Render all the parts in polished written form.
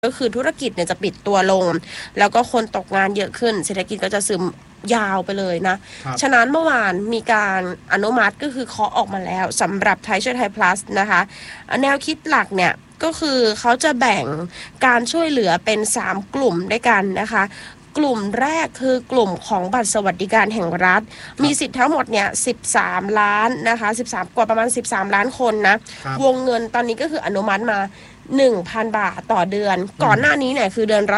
ก็คือธุรกิจเนี่ยจะปิดตัวลงแล้วก็คนตกงานเยอะขึ้นเศรษฐกิจก็จะซึมยาวไปเลยนะฉะนั้นเมื่อวานมีการอนุมัติก็คือเคาะออกมาแล้วสำหรับไทยช่วยไทย plus นะคะแนวคิดหลักเนี่ยก็คือเขาจะแบ่งการช่วยเหลือเป็น3กลุ่มด้วยกันนะคะกลุ่มแรกคือกลุ่มของบัตรสวัสดิการแห่งรัฐมีสิทธิ์ทั้งหมดเนี่ย13ล้านนะคะ13กว่าประมาณ13ล้านคนนะวงเงินตอนนี้ก็คืออนุมัติมา1,000 บาทต่อเดือนก่อนหน้านี้เนี่ยคือเดือนละ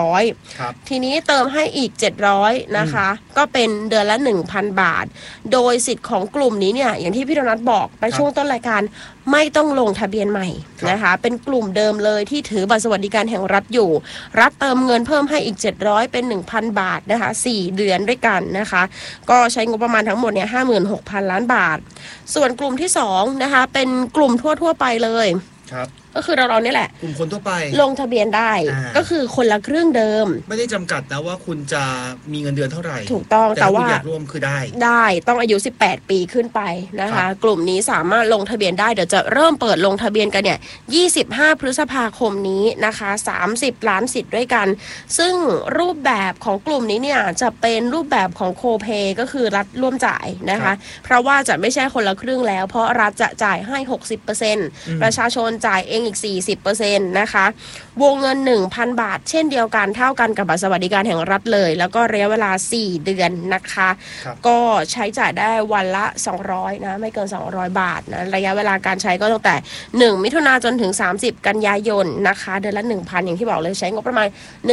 300ทีนี้เติมให้อีก700นะคะก็เป็นเดือนละ 1,000 บาทโดยสิทธิ์ของกลุ่มนี้เนี่ยอย่างที่พี่ธนัทบอกไปช่วงต้นรายการไม่ต้องลงทะเบียนใหม่นะคะเป็นกลุ่มเดิมเลยที่ถือบัตรสวัสดิการแห่งรัฐอยู่รัฐเติมเงินเพิ่มให้อีก700เป็น 1,000 บาทนะคะ4เดือนด้วยกันนะคะก็ใช้งบประมาณทั้งหมดเนี่ย 56,000 ล้านบาทส่วนกลุ่มที่2นะคะเป็นกลุ่มทั่วๆไปเลยก็คือเราเนี่ยแหละกลุ่มคนทั่วไปลงทะเบียนได้ก็คือคนละครึ่งเดิมไม่ได้จำกัดนะว่าคุณจะมีเงินเดือนเท่าไหร่ถูกต้องแต่ว่าอยากร่วมคือได้ต้องอายุ18ปีขึ้นไปนะคะกลุ่มนี้สามารถลงทะเบียนได้เดี๋ยวจะเริ่มเปิดลงทะเบียนกันเนี่ย25พฤษภาคมนี้นะคะ30ล้านสิทธิ์ด้วยกันซึ่งรูปแบบของกลุ่มนี้เนี่ยจะเป็นรูปแบบของโคเพก็คือรัฐร่วมจ่ายนะคะเพราะว่าจะไม่ใช่คนละครึ่งแล้วเพราะรัฐจะจ่ายให้ 60% ประชาชนจ่ายเองอีก 40% นะคะวงเงิน 1,000 บาทเช่นเดียวกันเท่ากันกับบัตรสวัสดิการแห่งรัฐเลยแล้วก็ระยะเวลา4เดือนนะคะก็ใช้จ่ายได้วันละ200นะไม่เกิน200บาทนะระยะเวลาการใช้ก็ตั้งแต่1มิถุนายนจนถึง30กันยายนนะคะเดือนละ 1,000 อย่างที่บอกเลยใช้งบประมาณ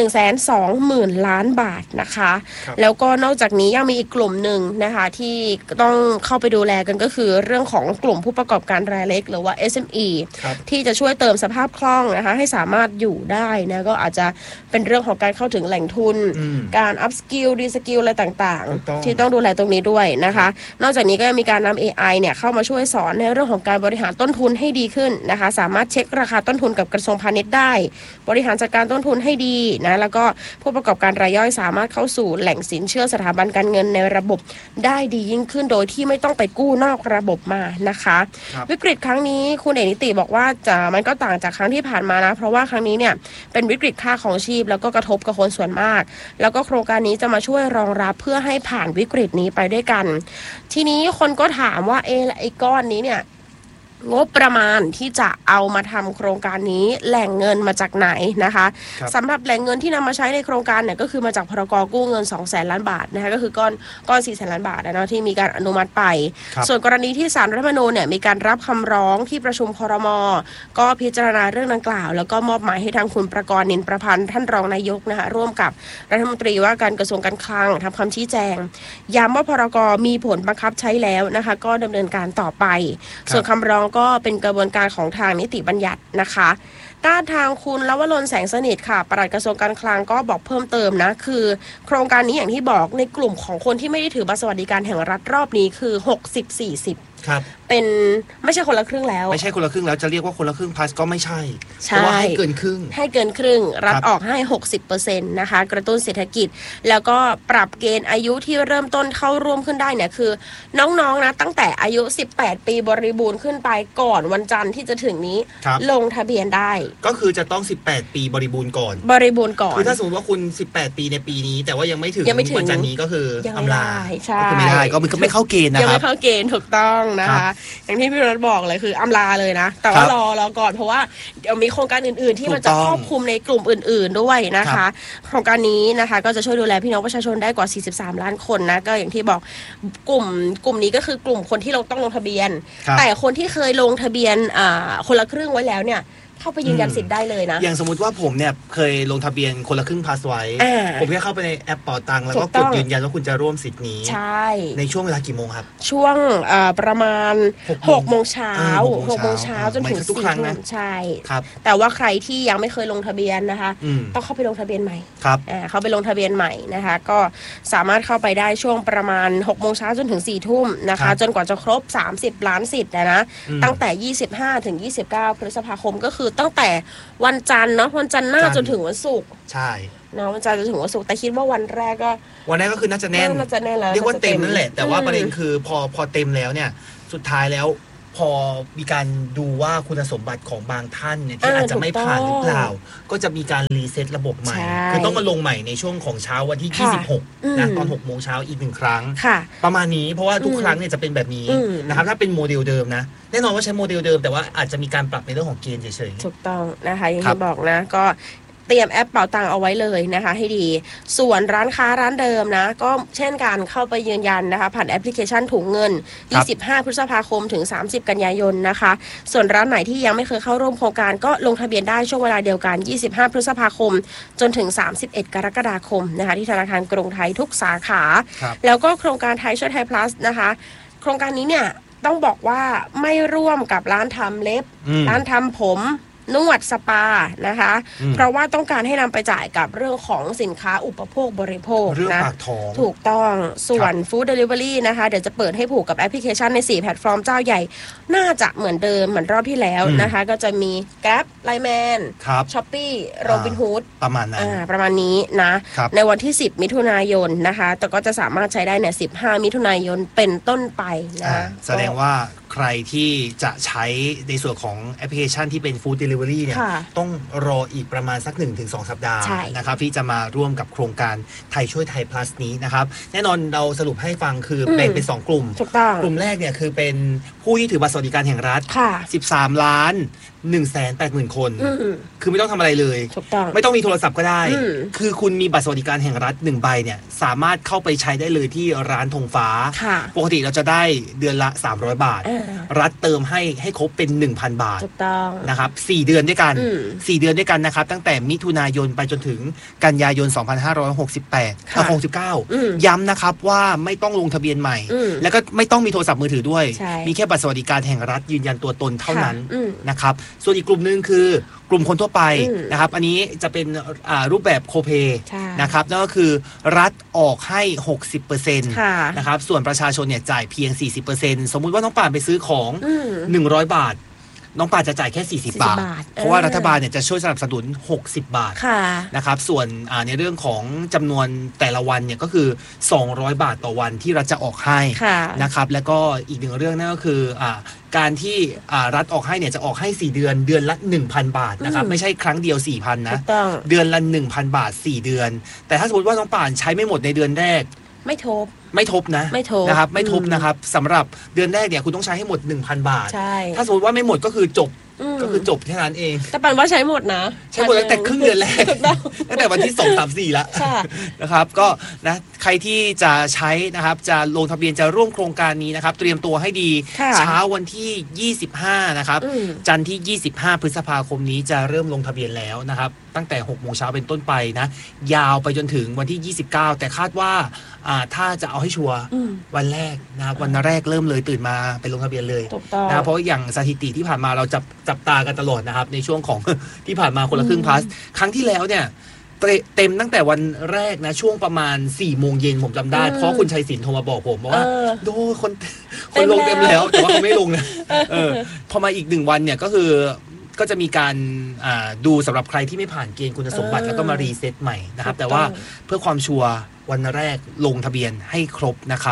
120,000 ล้านบาทนะคะแล้วก็นอกจากนี้ยังมีอีกกลุ่มหนึ่งนะคะที่ต้องเข้าไปดูแลกันก็คือเรื่องของกลุ่มผู้ประกอบการรายเล็กหรือว่า SME ที่จะช่วยเติมสภาพคล่องนะคะให้สามารถอยู่ได้นะก็อาจจะเป็นเรื่องของการเข้าถึงแหล่งทุนการอัพสกิลดีสกิลอะไรต่างๆที่ต้องดูแลตรงนี้ด้วยนะคะนอกจากนี้ก็ยังมีการนำ AI เนี่ยเข้ามาช่วยสอนในเรื่องของการบริหารต้นทุนให้ดีขึ้นนะคะสามารถเช็คราคาต้นทุนกับกระทรวงพาณิชย์ได้บริหารจัดการต้นทุนให้ดีนะแล้วก็ผู้ประกอบการรายย่อยสามารถเข้าสู่แหล่งสินเชื่อสถาบันการเงินในระบบได้ดียิ่งขึ้นโดยที่ไม่ต้องไปกู้นอกระบบมานะคะวิกฤตครั้งนี้คุณเอกนิติบอกว่ามันก็ต่างจากครั้งที่ผ่านมานะเพราะว่าครั้งนี้เนี่ยเป็นวิกฤตค่าของชีพแล้วก็กระทบกับคนส่วนมากแล้วก็โครงการนี้จะมาช่วยรองรับเพื่อให้ผ่านวิกฤตนี้ไปด้วยกันทีนี้คนก็ถามว่าไอ้ก้อนนี้เนี่ยงบประมาณที่จะเอามาทำโครงการนี้แหล่งเงินมาจากไหนนะคะสำหรับแหล่งเงินที่นำมาใช้ในโครงการเนี่ยก็คือมาจากพรก.กู้เงิน 200,000 ล้านบาทนะคะก็คือก้อน 400,000 ล้านบาทนะที่มีการอนุมัติไปส่วนกรณีที่ศาลรัฐธรรมนูญเนี่ยมีการรับคำร้องที่ประชุมครม.ก็พิจารณาเรื่องดังกล่าวแล้วก็มอบหมายให้ทางคุณประกรณ์ นินประพันธ์ท่านรองนายกนะคะร่วมกับรัฐมนตรีว่าการกระทรวงการคลังทำคำชี้แจงย้ำว่าพรก.มีผลบังคับใช้แล้วนะคะก็ดำเนินการต่อไปส่วนคำร้องก็เป็นกระบวนการของทางนิติบัญญัตินะคะด้านทางคุณลวรนแสงสนิทค่ะปลัดกระทรวงการคลังก็บอกเพิ่มเติมนะคือโครงการนี้อย่างที่บอกในกลุ่มของคนที่ไม่ได้ถือบัตรสวัสดิการแห่งรัฐรอบนี้คือ60-40เป็นไม่ใช่คนละครึ่งแล้วไม่ใช่คนละครึ่งแล้วจะเรียกว่าคนละครึ่ง plus ก็ไม่ใช่เพราะว่าให้เกินครึ่งรัฐออกให้ 60% นะคะกระตุ้นเศรษฐกิจแล้วก็ปรับเกณฑ์อายุที่เริ่มต้นเข้าร่วมขึ้นได้เนี่ยคือน้องๆนะตั้งแต่อายุ18ปีบริบูรณ์ขึ้นไปก่อนวันจันทร์ที่จะถึงนี้ลงทะเบียนได้ก็คือจะต้อง18ปีบริบูรณ์ก่อนคือถ้าสมมติว่าคุณ18ปีในปีนี้แต่ว่ายังไม่ถึงวันจันทร์นี้ก็คืออำลาก็ไม่ได้ก็ไม่เข้าเกณฑ์นะครับยังไม่เข้าเกณฑ์ถูกต้องนะคะอย่างที่พี่รัฐบอกเลยคืออำลาเลยนะแต่ว่ารอก่อนเพราะว่าเดี๋ยวมีโครงการอื่นๆที่มันจะครอบคลุมในกลุ่มอื่นๆด้วยนะคะโครงการนี้นะคะก็จะช่วยดูแลพี่น้องประชาชนได้กว่า43ล้านคนนะก็อย่างที่บอกกลุ่มนี้ก็คือกลุ่มคนที่เราต้องลงทะเบียนแต่คนที่เคยลงทะเบียนคนละครึ่งไว้แล้วเนี่ยเข้าไปยืนยันสิทธิ์ได้เลยนะอย่างสมมติว่าผมเนี่ยเคยลงทะเบียนคนละครึ่งพาสไว้ผมแค่เข้าไปในแอปเป๋าตังค์แล้วก็กดยืนยันว่าคุณจะร่วมสิทธิ์นี้ใช่ในช่วงเวลากี่โมงครับช่วงประมาณ6 โมงเช้าจนถึง4 ทุ่มใช่แต่ว่าใครที่ยังไม่เคยลงทะเบียนนะคะต้องเข้าไปลงทะเบียนใหม่เข้าไปลงทะเบียนใหม่นะคะก็สามารถเข้าไปได้ช่วงประมาณ6 โมงเช้าจนถึง4 ทุ่มนะคะจนกว่าจะครบ30ล้านสิทธิ์นะตั้งแต่25ถึง29พฤษภาคมก็คือตั้งแต่วันจันทร์เนาะวันจันทร์หน้าจนถึงวันศุกร์ใช่เนาะวันจันทร์จนถึงวันศุกร์แต่คิดว่าวันแรกก็คือน่าจะแน่นแล้วเรียกว่าเต็มนั่นแหละแต่ว่าประเด็นคือพอเต็มแล้วเนี่ยสุดท้ายแล้วพอมีการดูว่าคุณสมบัติของบางท่านเนี่ยที่อาจจะไม่ผ่านหรือเปล่าก็จะมีการรีเซ็ตระบบใหม่คือต้องมาลงใหม่ในช่วงของเช้าวันที่26นะตอน6 โมงเช้าอีก1 ครั้งประมาณนี้เพราะว่าทุกครั้งเนี่ยจะเป็นแบบนี้นะครับถ้าเป็นโมเดลเดิมนะแน่นอนว่าใช้โมเดลเดิมแต่ว่าอาจจะมีการปรับในเรื่องของเกณฑ์เฉยๆถูกต้องนะคะอย่างที่บอกนะก็เตรียมแอปเป๋าตังเอาไว้เลยนะคะให้ดีส่วนร้านค้าร้านเดิมนะก็เช่นการเข้าไปยืนยันนะคะผ่านแอปพลิเคชันถุงเงิน25 พฤษภาคมถึง30 กันยายนนะคะส่วนร้านไหนที่ยังไม่เคยเข้าร่วมโครงการก็ลงทะเบียนได้ช่วงเวลาเดียวกัน25 พฤษภาคมจนถึง31 กรกฎาคมนะคะที่ธนาคารกรุงไทยทุกสาขาแล้วก็โครงการไทยช่วยไทย plus นะคะโครงการนี้เนี่ยต้องบอกว่าไม่ร่วมกับร้านทำเล็บร้านทำผมนวดสปานะคะเพราะว่าต้องการให้นำไปจ่ายกับเรื่องของสินค้าอุปโภคบริโภคนะถูกต้องส่วนฟู้ดเดลิเวอรี่นะคะเดี๋ยวจะเปิดให้ผูกกับแอปพลิเคชันใน4 แพลตฟอร์มเจ้าใหญ่น่าจะเหมือนเดิมเหมือนรอบที่แล้วนะคะก็จะมี Grab Line-Man Shopee Robinhood ประมาณนั้นประมาณนี้นะในวันที่10 มิถุนายนนะคะแต่ก็จะสามารถใช้ได้เนี่ย15 มิถุนายนเป็นต้นไปนะแสดงว่าใครที่จะใช้ในส่วนของแอปพลิเคชันที่เป็น Food Delivery เนี่ยต้องรออีกประมาณสัก 1-2 สัปดาห์นะครับที่จะมาร่วมกับโครงการไทยช่วยไทย plus นี้นะครับแน่นอนเราสรุปให้ฟังคือแบ่งเป็น2 กลุ่มกลุ่มแรกเนี่ยคือเป็นผู้ที่ถือบัตรสวัสดิการแห่งรัฐ13,180,000 คนคือไม่ต้องทำอะไรเลยไม่ต้องมีโทรศัพท์ก็ได้คือคุณมีบัตรสวัสดิการแห่งรัฐ1 ใบเนี่ยสามารถเข้าไปใช้ได้เลยที่ร้านธงฟ้าปกติเราจะได้เดือนละ300 บาทรัฐเติมให้ครบเป็น 1,000 บาทนะครับ4 เดือนด้วยกัน4 เดือนด้วยกันนะครับตั้งแต่มิถุนายนไปจนถึงกันยายน2569ย้ำนะครับว่าไม่ต้องลงทะเบียนใหม่แล้วก็ไม่ต้องมีโทรศัพท์มือถือด้วยมีแค่บัตรสวัสดิการแห่งรัฐยืนยันตัวตนเท่านั้นนะครับส่วนอีกกลุ่มนึงคือกลุ่มคนทั่วไปนะครับอันนี้จะเป็นรูปแบบโคเปนะครับนั่นก็คือรัฐออกให้ 60% นะครับส่วนประชาชนเนี่ยจ่ายเพียง 40% สมมุติว่าน้องป่านไปซื้อของ100 บาทน้องป่านจะจ่ายแค่40 บาทเพราะว่ารัฐบาลเนี่ยจะช่วยสนับสนุน60 บาทนะครับส่วนในเรื่องของจำนวนแต่ละวันเนี่ยก็คือ200 บาทต่อวันที่รัฐจะออกให้นะครับแล้วก็อีกหนึ่งเรื่องนั่นก็คือการที่รัฐออกให้เนี่ยจะออกให้4 เดือนเดือนละ 1,000 บาทนะครับไม่ใช่ครั้งเดียว 4,000 นะเดือนละ 1,000 บาท4 เดือนแต่ถ้าสมมติว่าน้องป่านใช้ไม่หมดในเดือนแรกไม่ทบนะครับไม่ทบนะครับสำหรับเดือนแรกเนี่ยคุณต้องใช้ให้หมด 1,000 บาทถ้าสมมติว่าไม่หมดก็คือจบแค่นั้นเองแต่ปันว่าใช้หมดนะใช้หมดตั้งแต่ครึ่งเดือนแรกตั้งแต่วันที่2 3 4แล้วนะครับก็นะใครที่จะใช้นะครับจะลงทะเบียนจะร่วมโครงการนี้นะครับเตรียมตัวให้ดีเช้าวันที่25นะครับจันทร์ที่25 พฤษภาคมนี้จะเริ่มลงทะเบียนแล้วนะครับตั้งแต่6 โมงเช้าเป็นต้นไปนะยาวไปจนถึงวันที่29แต่คาดว่าถ้าจะเอาให้ชัวร์วันแรกนะครับวันแรกเริ่มเลยตื่นมาไปลงทะเบียนเลยนะเพราะอย่างสถิติที่ผ่านมาเราจับตากันตลอดนะครับในช่วงของที่ผ่านมาคนละครึ่งพลัสครั้งที่แล้วเนี่ยเต็มตั้งแต่วันแรกนะช่วงประมาณ4 โมงเย็นผมจำได้เพราะคุณชัยศิลป์โทรมาบอกผมว่าโดคนลงเต็มแล้วแต่ว่าเขาไม่ลงนะพอมาอีก1 วันเนี่ยก็จะมีการดูสำหรับใครที่ไม่ผ่านเกณฑ์คุณสมบัติแล้วก็มารีเซ็ตใหม่นะครับแต่ว่าเพื่อความชัวร์วันแรกลงทะเบียนให้ครบนะครับ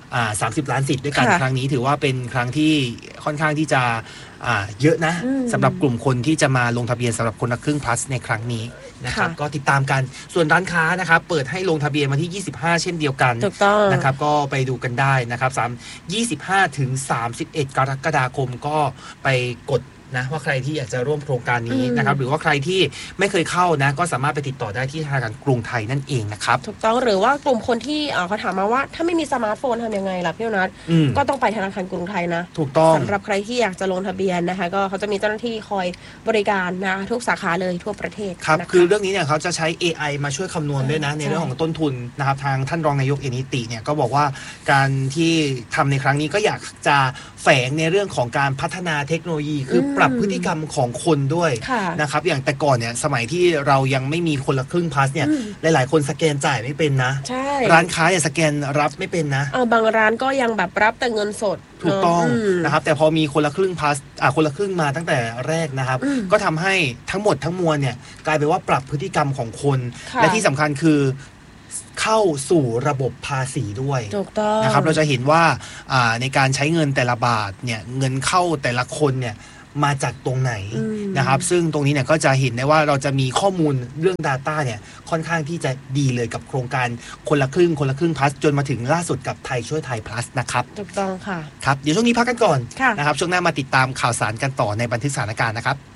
30 ล้านสิทธิ์ด้วยกันครั้งนี้ถือว่าเป็นครั้งที่ค่อนข้างที่จะเยอะนะสำหรับกลุ่มคนที่จะมาลงทะเบียนสำหรับคนละครึ่ง plus ในครั้งนี้นะครับก็ติดตามกันส่วนร้านค้านะครับเปิดให้ลงทะเบียนมาที่25เช่นเดียวกันนะครับก็ไปดูกันได้นะครับ25 ถึง 31 กรกฎาคมก็ไปกดนะว่าใครที่อยากจะร่วมโครงการนี้นะครับหรือว่าใครที่ไม่เคยเข้านะก็สามารถไปติดต่อได้ที่ธนาคารกรุงไทยนั่นเองนะครับถูกต้องหรือว่ากลุ่มคนที่เขาถามมาว่าถ้าไม่มีสมาร์ทโฟนทำยังไงล่ะพี่นัทก็ต้องไปธนาคารกรุงไทยนะถูกต้องสำหรับใครที่อยากจะลงทะเบียนนะคะก็เขาจะมีเจ้าหน้าที่คอยบริการนะทุกสาขาเลยทั่วประเทศครับคือเรื่องนี้เนี่ยเขาจะใช้ AI มาช่วยคำนวณด้วยนะในเรื่องของต้นทุนนะครับทางท่านรองนายกเอนิติเนี่ยก็บอกว่าการที่ทำในครั้งนี้ก็อยากจะแฝงในเรื่องของการพัฒนาเทคโนโลยีคือปรับพฤติกรรมของคนด้วยนะครับอย่างแต่ก่อนเนี่ยสมัยที่เรายังไม่มีคนละครึ่งพาสเนี่ยหลายๆคนสแกนจ่ายไม่เป็นนะร้านค้าเนี่ยสแกนรับไม่เป็นนะบางร้านก็ยังแบบรับแต่เงินสดถูกต้องนะครับแต่พอมีคนละครึ่งพาสคนละครึ่งมาตั้งแต่แรกนะครับก็ทำให้ทั้งหมดทั้งมวลเนี่ยกลายเป็นว่าปรับพฤติกรรมของคนและที่สำคัญคือขเข้าสู่ระบบภาษีด้วยถูกต้องนะครับเราจะเห็นว่าในการใช้เงินแต่ละบาทเนี่ยเงินเข้าแต่ละคนเนี่ยมาจากตรงไหนนะครับซึ่งตรงนี้เนี่ยก็จะเห็นได้ว่าเราจะมีข้อมูลเรื่อง Data เนี่ยค่อนข้างที่จะดีเลยกับโครงการคนละครึ่งplus จนมาถึงล่าสุดกับไทยช่วยไทย plus นะครับถูกต้องค่ะครับเดี๋ยวช่วงนี้พักกันก่อนนะครับช่วงหน้ามาติดตามข่าวสารกันต่อในบันทึกสถานการณ์นะครับ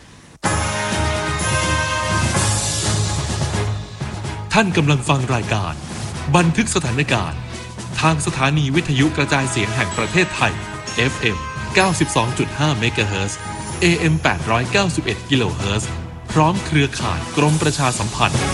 ท่านกำลังฟังรายการบันทึกสถานการณ์ทางสถานีวิทยุกระจายเสียงแห่งประเทศไทย FM 92.5 เมกะเฮิรตซ์ AM 891 กิโลเฮิรตซ์พร้อมเครือข่ายกรมประชาสัมพันธ์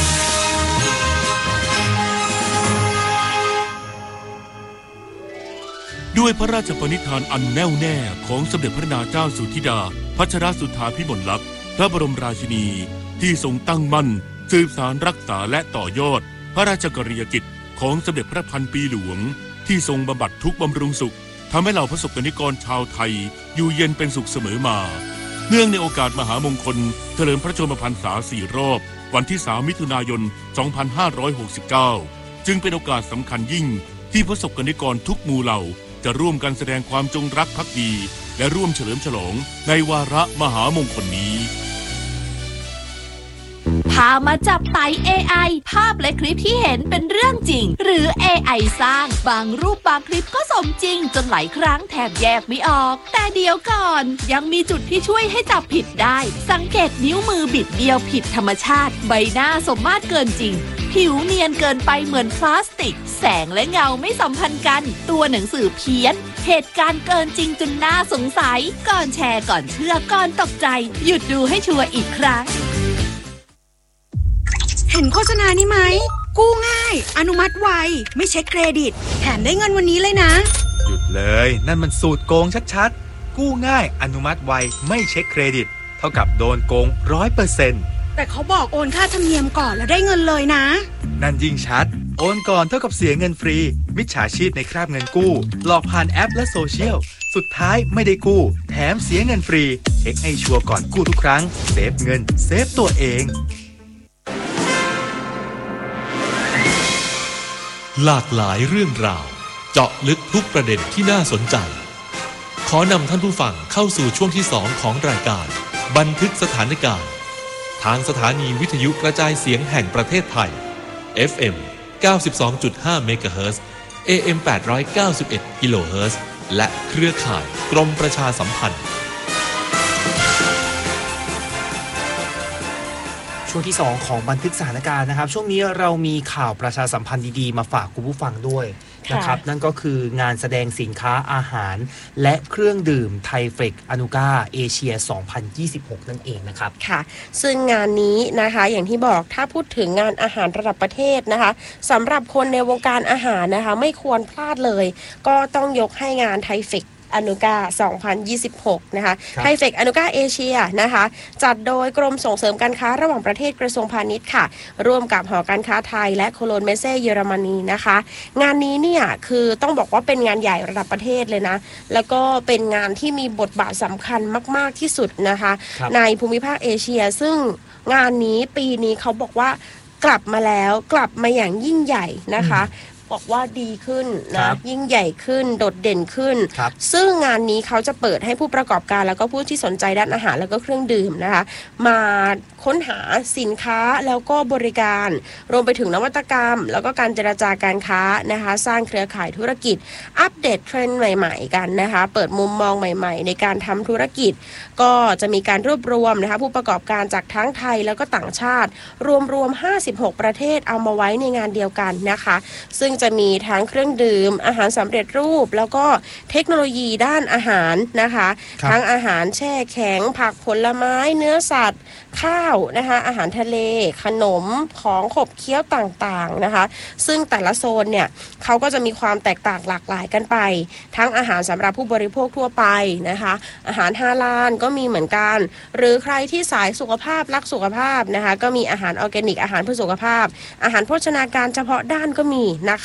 ด้วยพระราชปณิธานอันแน่วแน่ของสมเด็จพระนางเจ้าสุธิดาพัชรสุทธาภิมลลักษณ์พระบรมราชินีที่ทรงตั้งมั่นสืบสานรักษาและต่อยอดพระราชกรณียกิจของสมเด็จพระพันปีหลวงที่ทรงบำบัดทุกข์บำรุงสุขทำให้เหล่าประสบกนิกรชาวไทยอยู่เย็นเป็นสุขเสมอมาเนื่องในโอกาสมหามงคลเถลิมพระชนมพรรษา4 รอบวันที่ 3 มิถุนายน 2569 จึงเป็นโอกาสสำคัญยิ่งที่ประสบกนิกรทุกหมู่เหล่าจะร่วมกันแสดงความจงรักภักดีและร่วมเฉลิมฉลองในวาระมหามงคลนี้พามาจับไต่ AI ภาพและคลิปที่เห็นเป็นเรื่องจริงหรือ AI สร้างบางรูปบางคลิปก็สมจริงจนหลายครั้งแทบแยกไม่ออกแต่เดี๋ยวก่อนยังมีจุดที่ช่วยให้จับผิดได้สังเกตนิ้วมือบิดเบี้ยวผิดธรรมชาติใบหน้าสมมาตรเกินจริงผิวเนียนเกินไปเหมือนพลาสติกแสงและเงาไม่สัมพันธ์กันตัวหนังสือเพี้ยนเหตุการณ์เกินจริงจนน่าสงสัยก่อนแชร์ก่อนเชื่อก่อนตกใจหยุดดูให้ชัวร์อีกครั้งเห็นโฆษณานี้ไหมกู้ง่ายอนุมัติไวไม่เช็คเครดิตแถมได้เงินวันนี้เลยนะหยุดเลยนั่นมันสูตรโกงชัดๆกู้ง่ายอนุมัติไวไม่เช็คเครดิตเท่ากับโดนโกง 100% แต่เขาบอกโอนค่าธรรมเนียมก่อนแล้วได้เงินเลยนะนั่นยิ่งชัดโอนก่อนเท่ากับเสียเงินฟรีมิจฉาชีพในคราบเงินกู้หลอกผ่านแอปและโซเชียลสุดท้ายไม่ได้กู้แถมเสียเงินฟรีเช็คให้ชัวร์ก่อนกู้ทุกครั้งเซฟเงินเซฟตัวเองหลากหลายเรื่องราวเจาะลึกทุกประเด็นที่น่าสนใจขอนำท่านผู้ฟังเข้าสู่ช่วงที่ 2 ของรายการบันทึกสถานการณ์ทางสถานีวิทยุกระจายเสียงแห่งประเทศไทย FM 92.5 เมกะเฮิรตซ์ AM 891 กิโลเฮิรตซ์และเครือข่ายกรมประชาสัมพันธ์ช่วงที่ 2 ของบันทึกสถานการณ์นะครับช่วงนี้เรามีข่าวประชาสัมพันธ์ดีๆมาฝากคุณผู้ฟังด้วยนะครับนั่นก็คืองานแสดงสินค้าอาหารและเครื่องดื่มไทเฟกอนุกาเอเชีย 2026 นั่นเองนะครับค่ะซึ่งงานนี้นะคะอย่างที่บอกถ้าพูดถึงงานอาหารระดับประเทศนะคะสำหรับคนในวงการอาหารนะคะไม่ควรพลาดเลยก็ต้องยกให้งานไทเฟกอนุกา 2026 นะคะไทเฟกอนุกาเอเชียนะคะจัดโดยกรมส่งเสริมการค้าระหว่างประเทศกระทรวงพาณิชย์ค่ะร่วมกับหอการค้าไทยและโคโลนเมเซ่เยอรมนีนะคะงานนี้เนี่ยคือต้องบอกว่าเป็นงานใหญ่ระดับประเทศเลยนะแล้วก็เป็นงานที่มีบทบาทสำคัญมากๆที่สุดนะคะในภูมิภาคเอเชียซึ่งงานนี้ปีนี้เขาบอกว่ากลับมาแล้วกลับมาอย่างยิ่งใหญ่นะคะบอกว่าดีขึ้นนะยิ่งใหญ่ขึ้นโดดเด่นขึ้นซึ่งงานนี้เขาจะเปิดให้ผู้ประกอบการแล้วก็ผู้ที่สนใจด้านอาหารแล้วก็เครื่องดื่มนะคะมาค้นหาสินค้าแล้วก็บริการรวมไปถึงนวัตกรรมแล้วก็การเจรจาการค้านะคะสร้างเครือข่ายธุรกิจอัปเดตเทรนด์ใหม่ๆกันนะคะเปิดมุมมองใหม่ๆในการทำธุรกิจก็จะมีการรวบรวมนะคะผู้ประกอบการจากทั้งไทยแล้วก็ต่างชาติรวม56ประเทศเอามาไว้ในงานเดียวกันนะคะซึ่งจะมีทั้งเครื่องดื่มอาหารสำเร็จรูปแล้วก็เทคโนโลยีด้านอาหารนะคะทั้งอาหารแช่แข็งผักผลไม้เนื้อสัตว์ข้าวนะคะอาหารทะเลขนมของขบเคี้ยวต่างๆนะคะซึ่งแต่ละโซนเนี่ยเขาก็จะมีความแตกต่างหลากหลายกันไปทั้งอาหารสำหรับผู้บริโภคทั่วไปนะคะอาหารฮาลาลก็มีเหมือนกันหรือใครที่สายสุขภาพรักสุขภาพนะคะก็มีอาหารออร์แกนิกอาหารเพื่อสุขภาพอาหารโภชนาการเฉพาะด้านก็มีนะค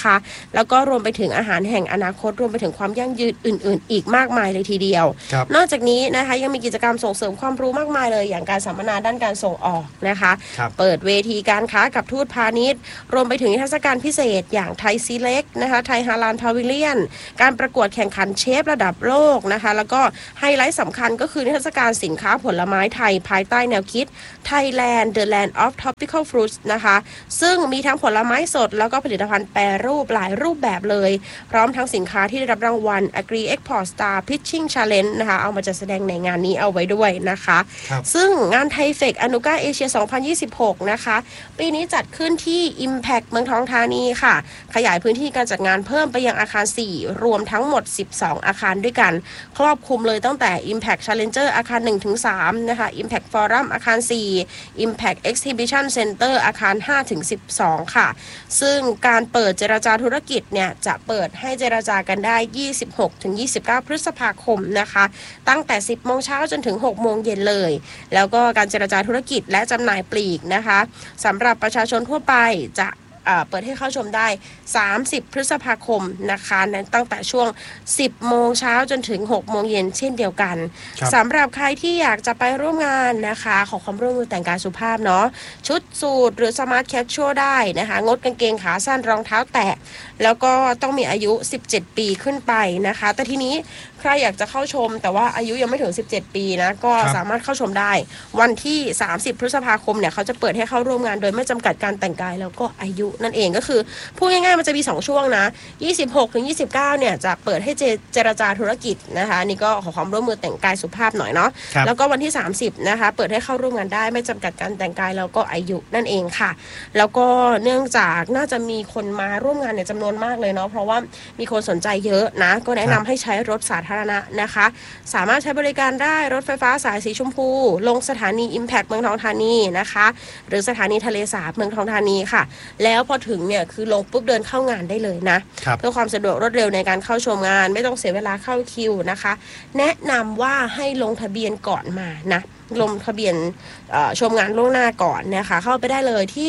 นะคะแล้วก็รวมไปถึงอาหารแห่งอนาคตรวมไปถึงความยั่งยืนอื่นๆอีกมากมายเลยทีเดียวนอกจากนี้นะคะยังมีกิจกรรมส่งเสริมความรู้มากมายเลยอย่างการสัมมนาด้านการส่งออกนะคะเปิดเวทีการค้ากับทูตพาณิชย์รวมไปถึงนิทรรศการพิเศษอย่างไทยซีเล็กนะคะไทยฮาลาลพาวิเลียนการประกวดแข่งขันเชฟระดับโลกนะคะแล้วก็ไฮไลท์สำคัญก็คือนิทรรศการสินค้าผลไม้ไทยภายใต้แนวคิด Thailand The Land of Tropical Fruits นะคะซึ่งมีทั้งผลไม้สดแล้วก็ผลิตภัณฑ์แปรรูปหลายรูปแบบเลยพร้อมทั้งสินค้าที่ได้รับรางวัล Agri Export Star Pitching Challenge นะคะเอามาจัดแสดงในงานนี้เอาไว้ด้วยนะคะซึ่งงานไทเฟกอนุก้าเอเชีย 2026 นะคะปีนี้จัดขึ้นที่ Impact เมืองทองธานีค่ะขยายพื้นที่การจัดงานเพิ่มไปยังอาคาร 4 รวมทั้งหมด 12 อาคารด้วยกันครอบคลุมเลยตั้งแต่ Impact Challenger อาคาร 1-3 นะคะ Impact Forum อาคาร 4 Impact Exhibition Center อาคาร 5-12 ค่ะซึ่งการเปิดเจรจาธุรกิจเนี่ยจะเปิดให้เจรจากันได้ 26-29 พฤษภาคมนะคะตั้งแต่ 10 โมงเช้าจนถึง 6 โมงเย็นเลยแล้วก็การเจรจาธุรกิจและจำหน่ายปลีกนะคะสำหรับประชาชนทั่วไปจะเปิดให้เข้าชมได้30พฤษภาคมนะคะตั้งแต่ช่วง10โมงเช้าจนถึง6โมงเย็นเช่นเดียวกันสำหรับใครที่อยากจะไปร่วมงานนะคะขอความร่วมมือแต่งกายสุภาพเนาะชุดสูทหรือสมาร์ทแคชชวลได้นะคะงดกางเกงขาสั้นรองเท้าแตะแล้วก็ต้องมีอายุ17ปีขึ้นไปนะคะแต่ทีนี้ใครอยากจะเข้าชมแต่ว่าอายุยังไม่ถึง17ปีนะก็สามารถเข้าชมได้วันที่30พฤษภาคมเนี่ยเขาจะเปิดให้เข้าร่วมงานโดยไม่จำกัดการแต่งกายแล้วก็อายุนั่นเองก็คือพูดง่ายๆมันจะมี2ช่วงนะ26-29เนี่ยจะเปิดให้เจรจาธุรกิจนะคะนี่ก็ขอความร่วมมือแต่งกายสุภาพหน่อยเนาะแล้วก็วันที่30นะคะเปิดให้เข้าร่วมงานได้ไม่จำกัดการแต่งกายแล้วก็อายุนั่นเองค่ะแล้วก็เนื่องจากน่าจะมีคนมาร่วมงานเนี่ยจำนวนมากเลยเนาะเพราะว่ามีคนสนใจเยอะนะก็แนะนำให้ใช้รถสาธารณะนะคะสามารถใช้บริการได้รถไฟฟ้าสายสีชมพูลงสถานี Impact เมืองทองธานีนะคะหรือสถานีทะเลสาบเมืองทองธานีค่ะแล้วพอถึงเนี่ยคือลงปุ๊บเดินเข้างานได้เลยนะเพื่อความสะดวกรวดเร็วในการเข้าชมงานไม่ต้องเสียเวลาเข้าคิวนะคะแนะนำว่าให้ลงทะเบียนก่อนมานะลงทะเบียนชมงานล่วงหน้าก่อนนะคะเข้าไปได้เลยที่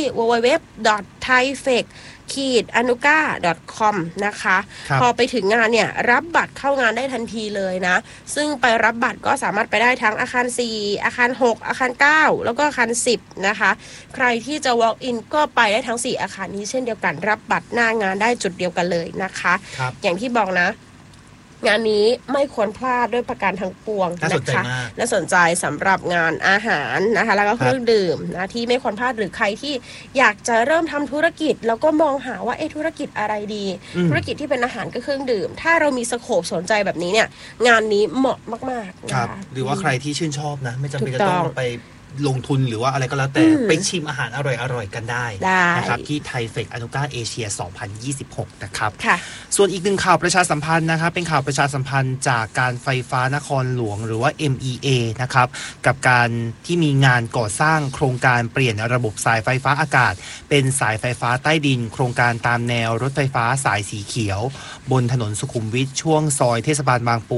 www.thaifek-anuga.com นะคะพอไปถึงงานเนี่ยรับบัตรเข้างานได้ทันทีเลยนะซึ่งไปรับบัตรก็สามารถไปได้ทั้งอาคาร4อาคาร6อาคาร9แล้วก็อาคาร10นะคะใครที่จะ walk in ก็ไปได้ทั้ง4อาคารนี้เช่นเดียวกันรับบัตรหน้างานได้จุดเดียวกันเลยนะคะอย่างที่บอกนะงานนี้ไม่ควรพลาดด้วยประการทั้งปวงนะคะน่าสนใจสำหรับงานอาหารนะคะแล้วก็เครื่องดื่มนะที่ไม่ควรพลาดหรือใครที่อยากจะเริ่มทำธุรกิจแล้วก็มองหาว่าธุรกิจอะไรดีธุรกิจที่เป็นอาหารก็เครื่องดื่มถ้าเรามีสโคปสนใจแบบนี้เนี่ยงานนี้เหมาะมากๆนะคะหรือว่าใครที่ชื่นชอบนะไม่จำเป็นจะต้องไปลงทุนหรือว่าอะไรก็แล้วแต่ไปชิมอาหารอร่อยๆกันได้นะครับที่ไทเฟกอนุก้าเอเชีย 2026 นะครับส่วนอีกหนึ่งข่าวประชาสัมพันธ์นะครับเป็นข่าวประชาสัมพันธ์จากการไฟฟ้านครหลวงหรือว่า MEA นะครับกับการที่มีงานก่อสร้างโครงการเปลี่ยนระบบสายไฟฟ้าอากาศเป็นสายไฟฟ้าใต้ดินโครงการตามแนวรถไฟฟ้าสายสีเขียวบนถนนสุขุมวิทช่วงซอยเทศบาลบางปู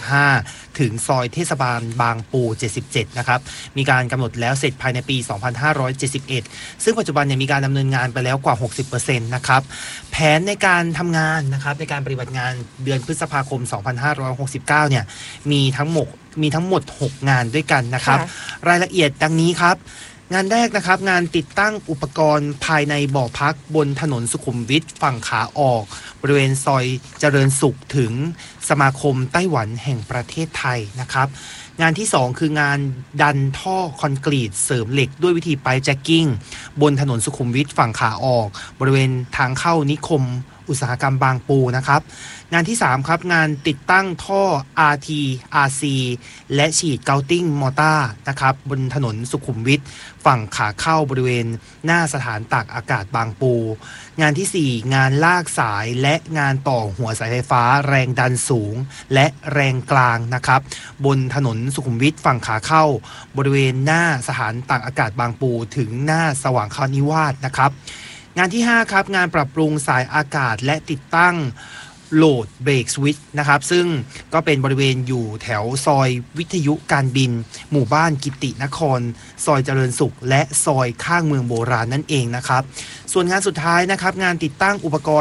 55ถึงซอยเทศบาลบางปู 77นะครับมีการกำหนดแล้วเสร็จภายในปี 2571 ซึ่งปัจจุบันเนี่ยมีการดำเนินงานไปแล้วกว่า 60% นะครับแผนในการทำงานนะครับในการปฏิบัติงานเดือนพฤษภาคม 2569 เนี่ยมีทั้งหมด 6 งานด้วยกันนะครับรายละเอียดดังนี้ครับงานแรกนะครับงานติดตั้งอุปกรณ์ภายในบ่อพักบนถนนสุขุมวิทฝั่งขาออกบริเวณซอยเจริญสุขถึงสมาคมไต้หวันแห่งประเทศไทยนะครับงานที่2คืองานดันท่อคอนกรีตเสริมเหล็กด้วยวิธีไพแจ็คกิ้งบนถนนสุขุมวิทฝั่งขาออกบริเวณทางเข้านิคมอุตสาหกรรมบางปูนะครับงานที่3ครับงานติดตั้งท่อ RT RC และฉีดเกาติ้งมอเตอร์นะครับบนถนนสุขุมวิทฝั่งขาเข้าบริเวณหน้าสถานตากอากาศบางปูงานที่4งานลากสายและงานต่อหัวสายไฟฟ้าแรงดันสูงและแรงกลางนะครับบนถนนสุขุมวิทฝั่งขาเข้าบริเวณหน้าสถานตากอากาศบางปูถึงหน้าสว่างคนิวาสนะครับงานที่5ครับงานปรับปรุงสายอากาศและติดตั้งโหลดเบรกสวิตช์นะครับซึ่งก็เป็นบริเวณอยู่แถวซอยวิทยุการบินหมู่บ้านกิตินครซอยเจริญสุขและซอยข้างเมืองโบราณนั่นเองนะครับส่วนงานสุดท้ายนะครับงานติดตั้งอุปกรณ์และ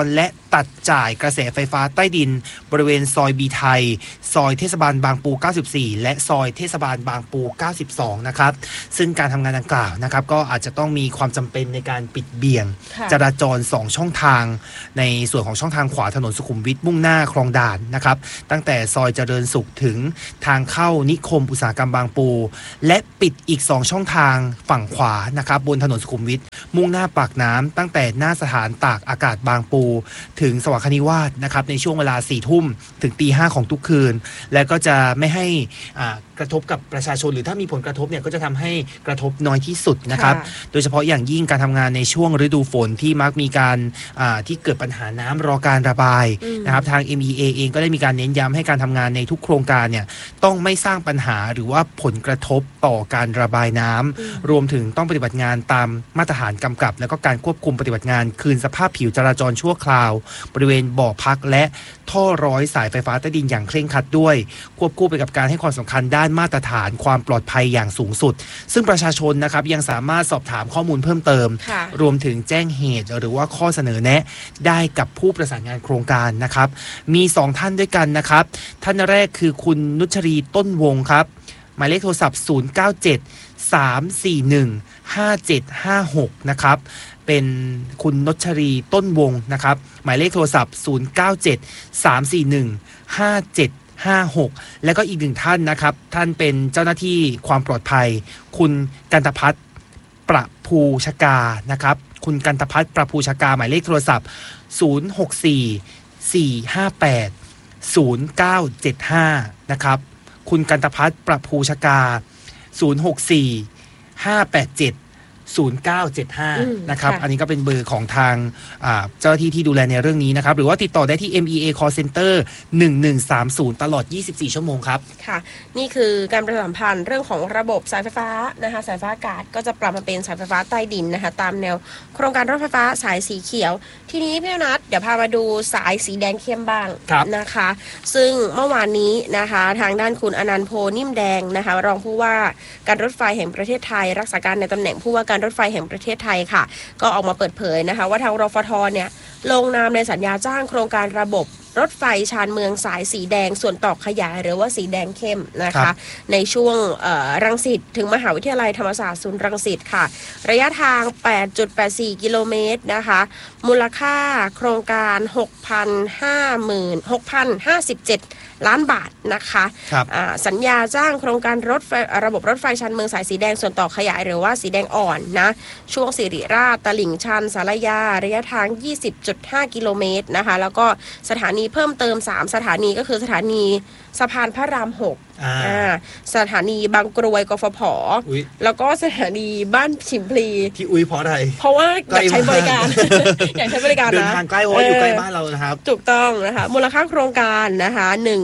ตัดจ่ายกระแสไฟฟ้าใต้ดินบริเวณซอยบีไทยซอยเทศบาลบางปู94และซอยเทศบาลบางปู92นะครับซึ่งการทำงานดังกล่าวนะครับก็อาจจะต้องมีความจำเป็นในการปิดเบี่ยงจราจร2ช่องทางในส่วนของช่องทางขวาถนนสุขุมวิทมุ่งหน้าคลองด่านนะครับตั้งแต่ซอยเจริญสุขถึงทางเข้านิคมอุตสาหกรรมบางปูและปิดอีก2ช่องทางฝั่งขวานะครับบนถนนสุขุมวิทมุ่งหน้าปากน้ำตั้งแต่หน้าสถานตากอากาศบางปูถึงสว่างคณิวาสนะครับในช่วงเวลา 4 ทุ่มถึง 5 ของทุกคืนและก็จะไม่ให้กระทบกับประชาชนหรือถ้ามีผลกระทบเนี่ยก็จะทำให้กระทบน้อยที่สุดนะครับโดยเฉพาะอย่างยิ่งการทำงานในช่วงฤดูฝนที่มักมีการที่เกิดปัญหาน้ำรอการระบายนะครับทาง MEA เองก็ได้มีการเน้นย้ำให้การทำงานในทุกโครงการเนี่ยต้องไม่สร้างปัญหาหรือว่าผลกระทบต่อการระบายน้ำรวมถึงต้องปฏิบัติงานตามมาตรฐานกำกับและก็การควบคุมปฏิบัติงานคืนสภาพผิวจราจรชั่วคราวบริเวณบ่อพักและท่อร้อยสายไฟฟ้าใต้ดินอย่างเคร่งครัดด้วยควบคู่ไปกับการให้ความสำคัญด้านมาตรฐานความปลอดภัยอย่างสูงสุดซึ่งประชาชนนะครับยังสามารถสอบถามข้อมูลเพิ่มเติมรวมถึงแจ้งเหตุหรือว่าข้อเสนอแนะได้กับผู้ประสานงานโครงการนะครับมี2ท่านด้วยกันนะครับท่านแรกคือคุณนุชรีต้นวงครับหมายเลขโทรศัพท์097-341-5756นะครับเป็นคุณนชรีต้นวงนะครับหมายเลขโทรศัพท์097-341-5756แล้วก็อีกหนึ่งท่านนะครับท่านเป็นเจ้าหน้าที่ความปลอดภัยคุณกันตภัทรประภูชกานะครับคุณกันตภัทรประภูชกาหมายเลขโทรศัพท์064-458-0975นะครับคุณกันตภัทรประภูชกา064-587-0975นะครับอันนี้ก็เป็นเบอร์ของทางเจ้าหน้าที่ที่ดูแลในเรื่องนี้นะครับหรือว่าติดต่อได้ที่ MEA Call Center 1130ตลอด24ชั่วโมงครับค่ะนี่คือการประชาสัมพันธ์เรื่องของระบบสายไฟฟ้านะคะสายไฟฟ้าอากาศก็จะปรับมาเป็นสายไฟฟ้าใต้ดินนะคะตามแนวโครงการรถไฟฟ้าสายสีเขียวทีนี้พี่นัทเดี๋ยวพามาดูสายสีแดงเข้มบ้างนะคะซึ่งเมื่อวานนี้นะคะทางด้านคุณอนันต์โพนิ่มแดงนะคะรองผู้ว่าการรถไฟแห่งประเทศไทยรักษาการในตำแหน่งผู้ว่าการรถไฟแห่งประเทศไทยค่ะก็ออกมาเปิดเผยนะคะว่าทางรฟท.เนี่ยลงนามในสัญญาจ้างโครงการระบบรถไฟชานเมืองสายสีแดงส่วนต่อขยายหรือว่าสีแดงเข้มนะคะในช่วงรังสิตถึงมหาวิทยาลัยธรรมศาสตร์ศูนย์รังสิตค่ะระยะทาง 8.84 กิโลเมตรนะคะมูลค่าโครงการ 6,057 ล้านบาทนะคะสัญญาจ้างโครงการรถไฟระบบรถไฟชานเมืองสายสีแดงส่วนต่อขยายหรือว่าสีแดงอ่อนนะช่วงสิริราชตลิ่งชันสารยาระยะทาง 20.5 กิโลเมตรนะคะแล้วก็สถานีเพิ่มเติม3สถานีก็คือสถานีสะพานพระราม6สถานีบางกรวยกฟผ.แล้วก็สถานีบ้านฉิมพลีที่อุ้ยเพราะอะไรเพราะว่าอยากใช้บริการ อยากใช้บริการนะเดินทางใกล้เพราะอยู่ใกล้บ้านเรานะครับถูกต้องนะคะมูลค่าโครงการนะคะ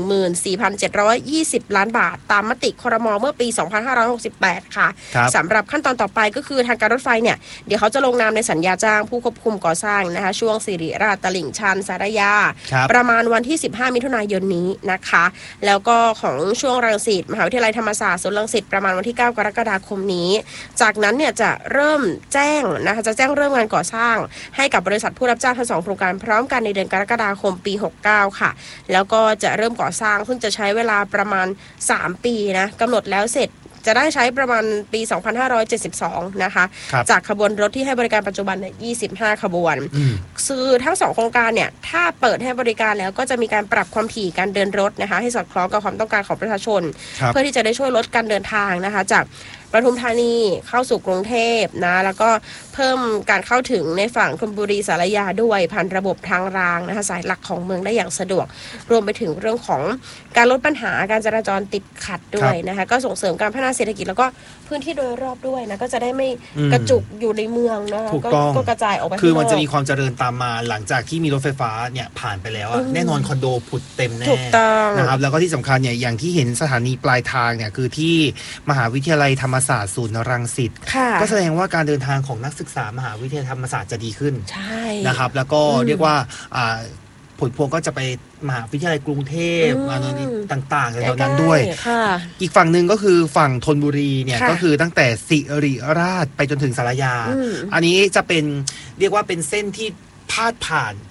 14,720 ล้านบาทตามมติครม.เมื่อปี 2568 ค่ะสำหรับขั้นตอนต่อไปก็คือทางการรถไฟเนี่ยเดี๋ยวเขาจะลงนามในสัญญาจ้างผู้ควบคุมก่อสร้างนะคะช่วงสิริราชตลิ่งชันสารยาประมาณวันที่15มิถุนายนนี้นะคะแล้วก็ของช่วงรังสิตมหาวิทยาลัยธรรมศาสตร์ศูนย์รังสิตประมาณวันที่9กรกฎาคมนี้จากนั้นเนี่ยจะเริ่มแจ้งนะคะจะแจ้งเริ่มงานก่อสร้างให้กับบริษัทผู้รับจ้างทั้ง2โครงการพร้อมกันในเดือนกรกฎาคมปี69ค่ะแล้วก็จะเริ่มก่อสร้างซึ่งจะใช้เวลาประมาณ3ปีนะกำหนดแล้วเสร็จจะได้ใช้ประมาณปี 2572 นะคะจากขบวนรถที่ให้บริการปัจจุบันเนี่ย25 ขบวนคือทั้ง2โครงการเนี่ยถ้าเปิดให้บริการแล้วก็จะมีการปรับความถี่การเดินรถนะคะให้สอดคล้องกับความต้องการของประชาชนเพื่อที่จะได้ช่วยลดการเดินทางนะคะจากปทุมธานีเข้าสู่กรุงเทพนะแล้วก็เพิ่มการเข้าถึงในฝั่งธนบุรีสารยาด้วยผ่านระบบทางรางนะคะสายหลักของเมืองได้อย่างสะดวกรวมไปถึงเรื่องของการลดปัญหาการจราจรติดขัดด้วยนะคะก็ส่งเสริมการพัฒนาเศรษฐกิจแล้วก็พื้นที่โดยรอบด้วยนะก็จะได้ไม่กระจุกอยู่ในเมืองนะคะก็กระจายออกไปคือมันจะมีความเจริญตามมาหลังจากที่มีรถไฟฟ้าเนี่ยผ่านไปแล้วแน่นอนคอนโดผุดเต็มแน่นะครับแล้วก็ที่สำคัญเนี่ยอย่างที่เห็นสถานีปลายทางเนี่ยคือที่มหาวิทยาลัยธรรมศาสตร์ศูนย์รังสิตก็แสดงว่าการเดินทางของนักศึกษามหาวิทยาลัยธรรมศาสตร์จะดีขึ้นนะครับแล้วก็เรียกว่าผลพวงก็จะไปมหาวิทยาลัยกรุงเทพต่างๆในตอนนั้นด้วยอีกฝั่งหนึ่งก็คือฝั่งธนบุรีเนี่ยก็คือตั้งแต่สิริราชไปจนถึงสารยาอันนี้จะเป็นเรียกว่าเป็นเส้นที่พาดผ่าน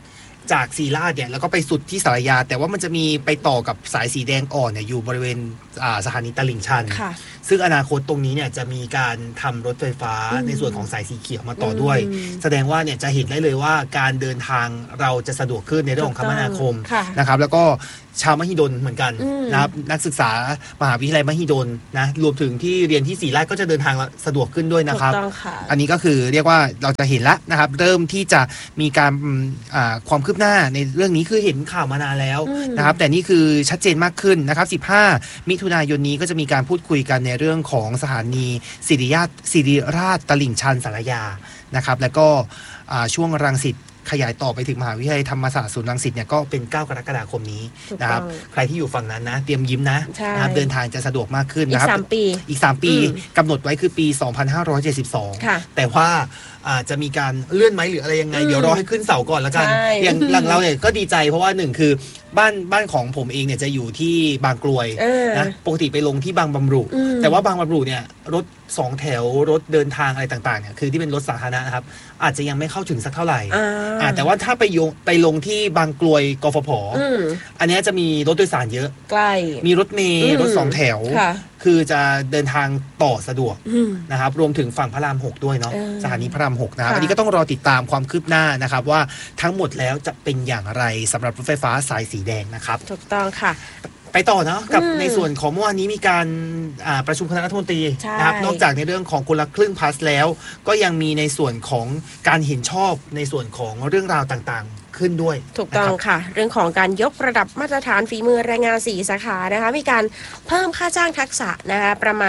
จากศรีราชเนี่ยแล้วก็ไปสุดที่สารยาแต่ว่ามันจะมีไปต่อกับสายสีแดงอ่อนเนี่ยอยู่บริเวณสถานีตลิ่งชันซึ่งอนาคตตรงนี้เนี่ยจะมีการทำรถไฟฟ้าในส่วนของสายสีเขียวมาต่อด้วยแสดงว่าเนี่ยจะเห็นได้เลยว่าการเดินทางเราจะสะดวกขึ้นในเรื่องของคมนาคมนะครับแล้วก็ชาวมหิดลเหมือนกันนะครับนักศึกษามหาวิทยาลัยมหิดลนะรวมถึงที่เรียนที่ศรีราชก็จะเดินทางสะดวกขึ้นด้วยนะครับอันนี้ก็คือเรียกว่าเราจะเห็นแล้วนะครับเริ่มที่จะมีการความคืบหน้าในเรื่องนี้คือเห็นข่าวมานานแล้วนะครับแต่นี่คือชัดเจนมากขึ้นนะครับ15มิถุนายนนี้ก็จะมีการพูดคุยกันในเรื่องของสถานีศิริราชตลิ่งชันสารยานะครับแล้วก็ช่วงรังสิตขยายต่อไปถึงมหาวิทยาลัยธรรมศาสตร์ศูนย์รังสิตเนี่ยก็เป็น9กรกฎาคมนี้นะครับใครที่อยู่ฝั่งนั้นนะเตรียมยิ้มนะครับเดินทางจะสะดวกมากขึ้นนะครับอีก3ปีกำหนดไว้คือปี 2572แต่ว่าจะมีการเลื่อนไหมหรืออะไรยังไงเดี๋ยวรอให้ขึ้นเสาก่อนแล้วกันอย่างหลังเราเนี่ยก็ดีใจเพราะว่า1คือบ้านของผมเองเนี่ยจะอยู่ที่บางกรวยนะปกติไปลงที่บางบำรุแต่ว่าบางบำรุเนี่ยรถ2แถวรถเดินทางอะไรต่างๆเนี่ยคือที่เป็นรถสาธารณะนะครับอาจจะยังไม่เข้าถึงสักเท่าไหร่แต่ว่าถ้าไปลงที่บางกรวยกฟผอันนี้จะมีรถโดยสารเยอะใกล้มีรถเมล์รถ2แถวคือจะเดินทางต่อสะดวกนะครับรวมถึงฝั่งพระราม6ด้วยเนาะสถานีพระราม6นะครับอันนี้ก็ต้องรอติดตามความคืบหน้านะครับว่าทั้งหมดแล้วจะเป็นอย่างไรสำหรับรถไฟฟ้าสายสีแดงนะครับถูกต้องค่ะไปต่อเนาะกับในส่วนของเมื่อวานนี้มีการประชุมคณะรัฐมนตรีนะครับนอกจากในเรื่องของคนละครึ่งพาสแล้วก็ยังมีในส่วนของการเห็นชอบในส่วนของเรื่องราวต่างๆขึ้นด้วยถูกต้องค่ะเรื่องของการยกระดับมาตรฐานฝีมือแรงงาน4สาขานะคะมีการเพิ่มค่าจ้างทักษะนะคะประมาณ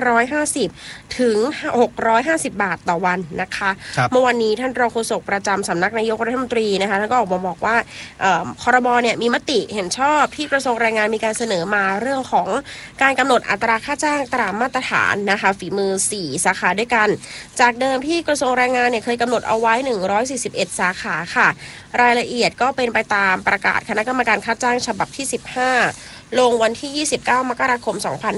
550ถึง650บาทต่อวันนะคะเมื่อวันนี้ท่านรองโฆษกประจำสำนักนายกรัฐมนตรีนะคะท่านก็ออกมาบอกว่าครม.เนี่ยมีมติเห็นชอบที่กระทรวงแรงงานมีการเสนอมาเรื่องของการกำหนดอัตราค่าจ้างตามมาตรฐานนะคะฝีมือ4สาขาด้วยกันจากเดิมที่กระทรวงแรงงานเนี่ยเคยกำหนดเอาไว้141สาขาค่ะรายละเอียดก็เป็นไปตามประกาศคณะกรรมการค่าจ้างฉบับที่15ลงวันที่29มกราคม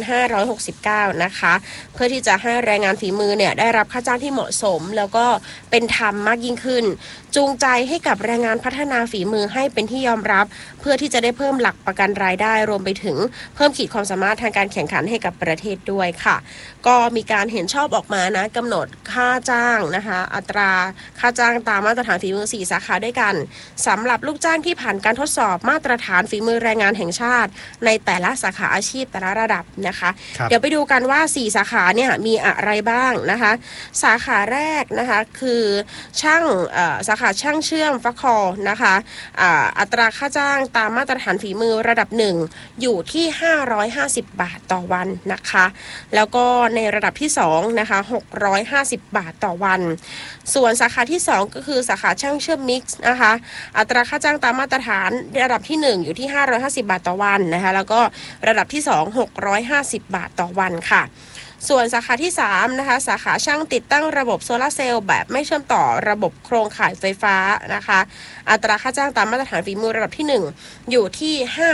2569นะคะเพื่อที่จะให้แรงงานฝีมือเนี่ยได้รับค่าจ้างที่เหมาะสมแล้วก็เป็นธรรมมากยิ่งขึ้นจูงใจให้กับแรงงานพัฒนาฝีมือให้เป็นที่ยอมรับเพื่อที่จะได้เพิ่มหลักประกันรายได้รวมไปถึงเพิ่มขีดความสามารถทางการแข่งขันให้กับประเทศด้วยค่ะก็มีการเห็นชอบออกมานะกำหนดค่าจ้างนะคะอัตราค่าจ้างตามมาตรฐานฝีมือ4สาขาด้วยกันสำหรับลูกจ้างที่ผ่านการทดสอบมาตรฐานฝีมือแรงงานแห่งชาติในแต่ละสาขาอาชีพแต่ละระดับนะคะเดี๋ยวไปดูกันว่า4สาขาเนี่ยมีอะไรบ้างนะคะสาขาแรกนะคะคือช่างสาขาช่างเชื่อมฟักคอนะคะอัตราค่าจ้างตามมาตรฐานฝีมือระดับ1อยู่ที่550บาทต่อวันนะคะแล้วก็ในระดับที่2นะคะ650บาทต่อวันส่วนสาขาที่2ก็คือสาขาช่างเชื่อมมิกซ์นะคะอัตราค่าจ้างตามมาตรฐานระดับที่1อยู่ที่550บาทต่อวันนะคะแล้วก็ระดับที่2 650บาทต่อวันค่ะส่วนสาขาที่3นะคะสาขาช่างติดตั้งระบบโซลาร์เซลล์แบบไม่เชื่อมต่อระบบโครงข่ายไฟฟ้านะคะอัตราค่าจ้างตามมาตรฐานฝีมือระดับที่1อยู่ที่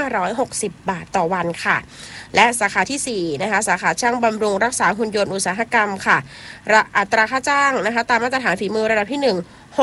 560บาทต่อวันค่ะและสาขาที่4นะคะสาขาช่างบำรุงรักษาหุ่นยนต์อุตสาหกรรมค่ะอัตราค่าจ้างนะคะตามมาตรฐานฝีมือระดับที่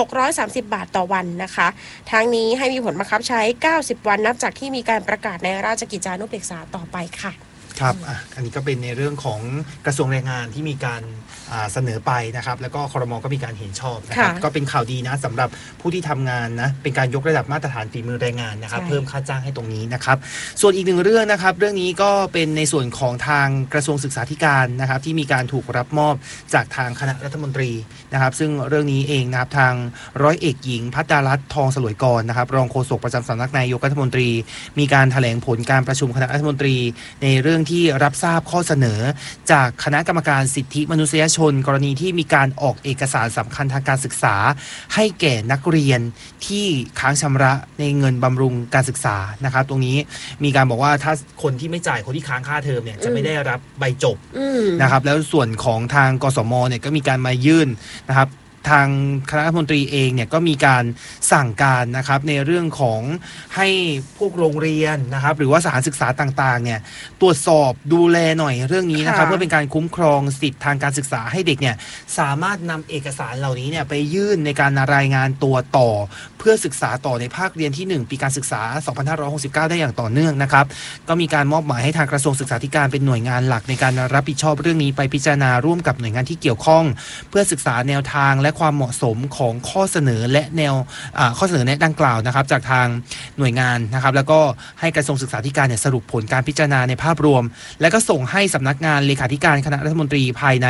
630บาทต่อวันนะคะทั้งนี้ให้มีผลบังคับใช้90วันนับจากที่มีการประกาศในราชกิจจานุเบกษาต่อไปค่ะครับอันนี้ก็เป็นในเรื่องของกระทรวงแรงงานที่มีการเสนอไปนะครับแล้วก็ครม.ก็มีการเห็นชอบนะครับก็เป็นข่าวดีนะสำหรับผู้ที่ทำงานนะเป็นการยกระดับมาตรฐานฝีมือแรงงานนะครับเพิ่มค่าจ้างให้ตรงนี้นะครับส่วนอีกหนึ่งเรื่องนะครับเรื่องนี้ก็เป็นในส่วนของทางกระทรวงศึกษาธิการนะครับที่มีการถูกรับมอบจากทางคณะรัฐมนตรีนะครับซึ่งเรื่องนี้เองนะครับทางร้อยเอกหญิงภัตตารัตน์ทองสลวยกรนะครับรองโฆษกประจำสำนักนายกรัฐมนตรีมีการแถลงผลการประชุมคณะรัฐมนตรีในเรื่องที่รับทราบข้อเสนอจากคณะกรรมการสิทธิมนุษยชนกรณีที่มีการออกเอกสารสำคัญทางการศึกษาให้แก่นักเรียนที่ค้างชำระในเงินบำรุงการศึกษานะครับตรงนี้มีการบอกว่าถ้าคนที่ไม่จ่ายคนที่ค้างค่าเทอมเนี่ยจะไม่ได้รับใบจบนะครับแล้วส่วนของทางกสมเนี่ยก็มีการมายื่นนะครับทางคณะรัฐมนตรีเองเนี่ยก็มีการสั่งการนะครับในเรื่องของให้พวกโรงเรียนนะครับหรือว่าสถานศึกษาต่างๆเนี่ยตรวจสอบดูแลหน่อยเรื่องนี้นะครับเพื่อเป็นการคุ้มครองสิทธิทางการศึกษาให้เด็กเนี่ยสามารถนำเอกสารเหล่านี้เนี่ยไปยื่นในการรายงานตัวต่อเพื่อศึกษาต่อในภาคเรียนที่1ปีการศึกษา2569ได้อย่างต่อเนื่องนะครับก็มีการมอบหมายให้ทางกระทรวงศึกษาธิการเป็นหน่วยงานหลักในการรับผิดชอบเรื่องนี้ไปพิจารณาร่วมกับหน่วยงานที่เกี่ยวข้องเพื่อศึกษาแนวทางและความเหมาะสมของข้อเสนอและข้อเสนอแนะดังกล่าวนะครับจากทางหน่วยงานนะครับแล้วก็ให้กระทรวงศึกษาธิการเนี่ยสรุปผลการพิจารณาในภาพรวมและก็ส่งให้สำนักงานเลขาธิการคณะรัฐมนตรีภายใน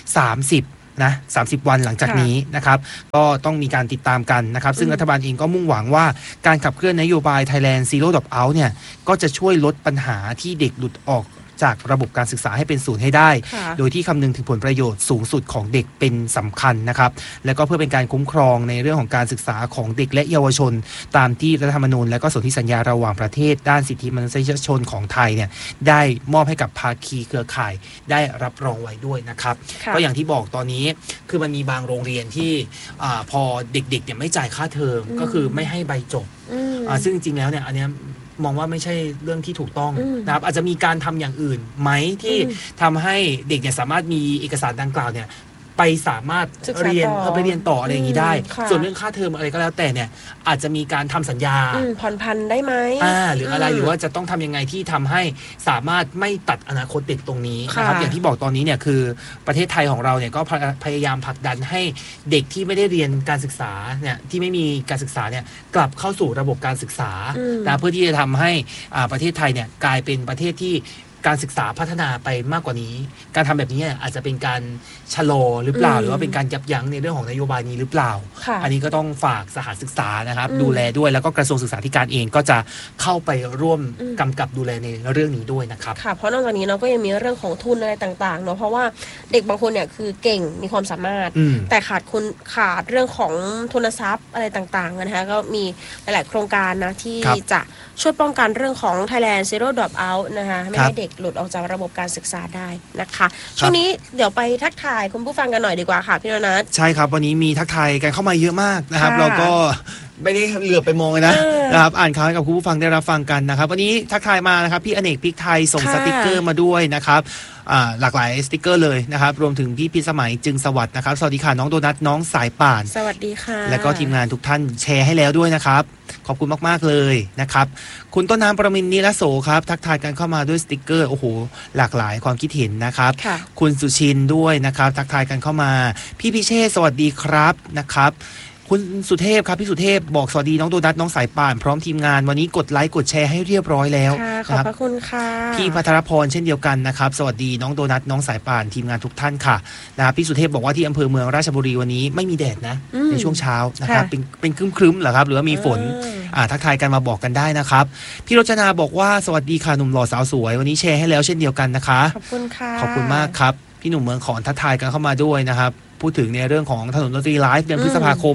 30 วันหลังจากนี้นะครับก็ต้องมีการติดตามกันนะครับซึ่งรัฐบาลเองก็มุ่งหวังว่าการขับเคลื่อนนโยบาย Thailand Zero Drop Out เนี่ยก็จะช่วยลดปัญหาที่เด็กหลุดออกจากระบบการศึกษาให้เป็นศูนย์ให้ได้โดยที่คำนึงถึงผลประโยชน์สูงสุดของเด็กเป็นสำคัญนะครับและก็เพื่อเป็นการคุ้มครองในเรื่องของการศึกษาของเด็กและเยาวชนตามที่รัฐธรรมนูญและก็สนธิสัญญาระหว่างประเทศด้านสิทธิมนุษยชนของไทยเนี่ยได้มอบให้กับภาคีเครือข่ายได้รับรองไว้ด้วยนะครับก็อย่างที่บอกตอนนี้คือมันมีบางโรงเรียนที่พอเด็กๆเนี่ยไม่จ่ายค่าเทอมก็คือไม่ให้ใบจบซึ่งจริงๆแล้วเนี่ยอันนี้มองว่าไม่ใช่เรื่องที่ถูกต้องนะครับอาจจะมีการทำอย่างอื่นไหมที่ทำให้เด็กเนี่ยสามารถมีเอกสารดังกล่าวเนี่ยไปสามารถเรียนไปเรียนต่ออะไรอย่างนี้ได้ส่วนเรื่องค่าเทอมอะไรก็แล้วแต่เนี่ยอาจจะมีการทำสัญญาผ่อนพันได้ไหมหรืออะไรหรือว่าจะต้องทำยังไงที่ทำให้สามารถไม่ตัดอนาคตเด็กตรงนี้นะครับอย่างที่บอกตอนนี้เนี่ยคือประเทศไทยของเราเนี่ยก็พยายามผลักดันให้เด็กที่ไม่ได้เรียนการศึกษาเนี่ยที่ไม่มีการศึกษาเนี่ยกลับเข้าสู่ระบบการศึกษาเพื่อที่จะทำให้ประเทศไทยเนี่ยกลายเป็นประเทศที่การศึกษาพัฒนาไปมากกว่านี้การทำแบบนี้อาจจะเป็นการชะลอหรือเปล่าหรือว่าเป็นการยับยั้งในเรื่องของนโยบายนี้หรือเปล่าอันนี้ก็ต้องฝากสถานศึกษานะครับดูแลด้วยแล้วก็กระทรวงศึกษาธิการเองก็จะเข้าไปร่วมกำกับดูแลในเรื่องนี้ด้วยนะครับค่ะเพราะนอกจากนี้เราก็ยังมีเรื่องของทุนอะไรต่างๆเนาะเพราะว่าเด็กบางคนเนี่ยคือเก่งมีความสามารถแต่ขาดเรื่องของทุนทรัพย์อะไรต่างๆนะคะก็มีหลายๆโครงการนะที่จะช่วยป้องกันเรื่องของ Thailand Zero Drop Out นะคะไม่ให้เด็กหลุดออกจากระบบการศึกษาได้นะคะช่วงนี้เดี๋ยวไปทักทายคุณผู้ฟังกันหน่อยดีกว่าค่ะพี่นนัทใช่ครับวันนี้มีทักทายกันเข้ามาเยอะมากนะครับเราก็ไม่ได้เหลือบไปมองเลยนะครับอ่านข่าวให้กับคุณผู้ฟังได้รับฟังกันนะครับวันนี้ทักทายมานะครับพี่อเนกพริกไทยส่งสติกเกอร์มาด้วยนะครับหลากหลายสติกเกอร์เลยนะครับรวมถึงพี่พิสมัยจึงสวัสดิ์นะครับสวัสดีค่ะน้องโดนัทน้องสายป่านสวัสดีค่ะและก็ทีมงานทุกท่านแชร์ให้แล้วด้วยนะครับขอบคุณมากๆเลยนะครับคุณต้นน้ำประมินนิรโสครับทักทายกันเข้ามาด้วยสติกเกอร์โอ้โหหลากหลายความคิดเห็นนะครับคุณสุชินด้วยนะครับทักทายกันเข้ามาพี่พิเชษสวัสดีครับนะครับคุณสุเทพครับพี่สุเทพบอกสวัสดีน้องโดนัทน้องสายป่านพร้อมทีมงานวันนี้กดไลค์กดแชร์ให้เรียบร้อยแล้วขอบพระคุณค่ะพี่พัทรพรเช่นเดียวกันนะครับสวัสดีน้องโดนัทน้องสายป่านทีมงานทุกท่านค่ะนะครับพี่สุเทพบอกว่าที่อำเภอเมืองราชบุรีวันนี้ไม่มีแดดนะในช่วงเช้านะครับเป็นครึ้มๆเหรอครับหรือว่ามีฝนทักทายกันมาบอกกันได้นะครับพี่รจนาบอกว่าสวัสดีค่ะหนุ่มหล่อสาวสวยวันนี้แชร์ให้แล้วเช่นเดียวกันนะคะขอบคุณค่ะขอบคุณมากครับพี่หนุ่มเมืองขอนทักทายกันเข้ามาด้วยนะครับพูดถึงในเรื่องของถนนดนตรีไลฟ์เดือนพฤษภาคม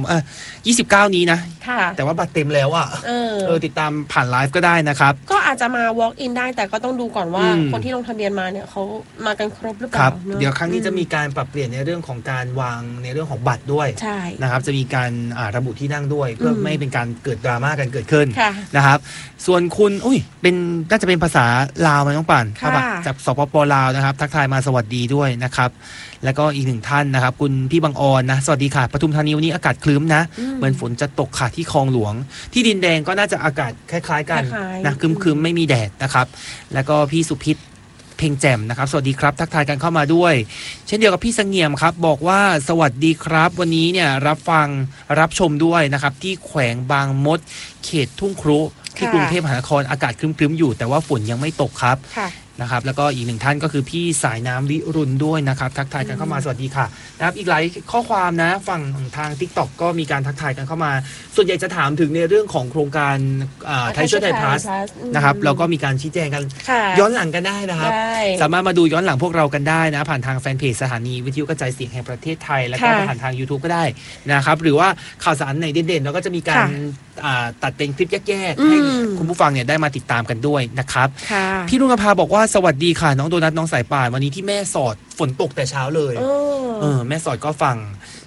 29นี้นะแต่ว่าบัตรเต็มแล้วติดตามผ่านไลฟ์ก็ได้นะครับก็อาจจะมา walk in ได้แต่ก็ต้องดูก่อนว่าคนที่ลงทะเบียนมาเนี่ยเขามากันครบหรือเปล่าเดี๋ยวครั้งนี้จะมีการปรับเปลี่ยนในเรื่องของการวางในเรื่องของบัตรด้วยนะครับจะมีการระบุที่นั่งด้วยเพื่อไม่เป็นการเกิดดราม่ากันเกิดขึ้นนะครับส่วนคุณเป็นน่าจะเป็นภาษาลาวมั้ยน้องป่านจากสปปลาวนะครับทักทายมาสวัสดีด้วยนะครับแล้วก็อีกหนึ่งท่านนะครับคุณพี่บังออนนะสวัสดีค่ะปทุมธานีวันนี้อากาศครึ้มนะเหมือนฝนจะตกค่ะที่คลองหลวงที่ดินแดงก็น่าจะอากาศคล้ายๆกันนะครึ้มๆไม่มีแดดนะครับแล้วก็พี่สุพิษเพ่งแจ่มนะครับสวัสดีครับทักทายกันเข้ามาด้วยเช่นเดียวกับพี่เสงี่ยมครับบอกว่าสวัสดีครับวันนี้เนี่ยรับชมด้วยนะครับที่แขวงบางมดเขตทุ่งครุที่กรุงเทพมหานครอากาศครึ้มๆอยู่แต่ว่าฝนยังไม่ตกครับนะครับแล้วก็อีกหนึ่งท่านก็คือพี่สายน้ำวิรุณด้วยนะครับทักทายกันเข้ามาสวัสดีค่ะนะครับอีกหลายข้อความนะฝั่งทาง TikTok ก็มีการทักทายกันเข้ามาส่วนใหญ่จะถามถึงในเรื่องของโครงการไทยช่วยไทยพลัสนะครับเราก็มีการชี้แจงกันย้อนหลังกันได้นะครับสามารถมาดูย้อนหลังพวกเรากันได้นะผ่านทางแฟนเพจสถานีวิทยุกระจายเสียงแห่งประเทศไทยแล้วก็ผ่านทาง YouTube ก็ได้นะครับหรือว่าข่าวสารไหนเด่นๆเราก็จะมีการตัดเป็นคลิปแยกๆให้คุณผู้ฟังเนี่ยได้มาติดตามกันด้วยนะครับพี่รุ่งนภาบอกว่าสวัสดีค่ะน้องโดนัทน้องสายป่านวันนี้ที่แม่สอดฝนตกแต่เช้าเลยแม่สอดก็ฝั่ง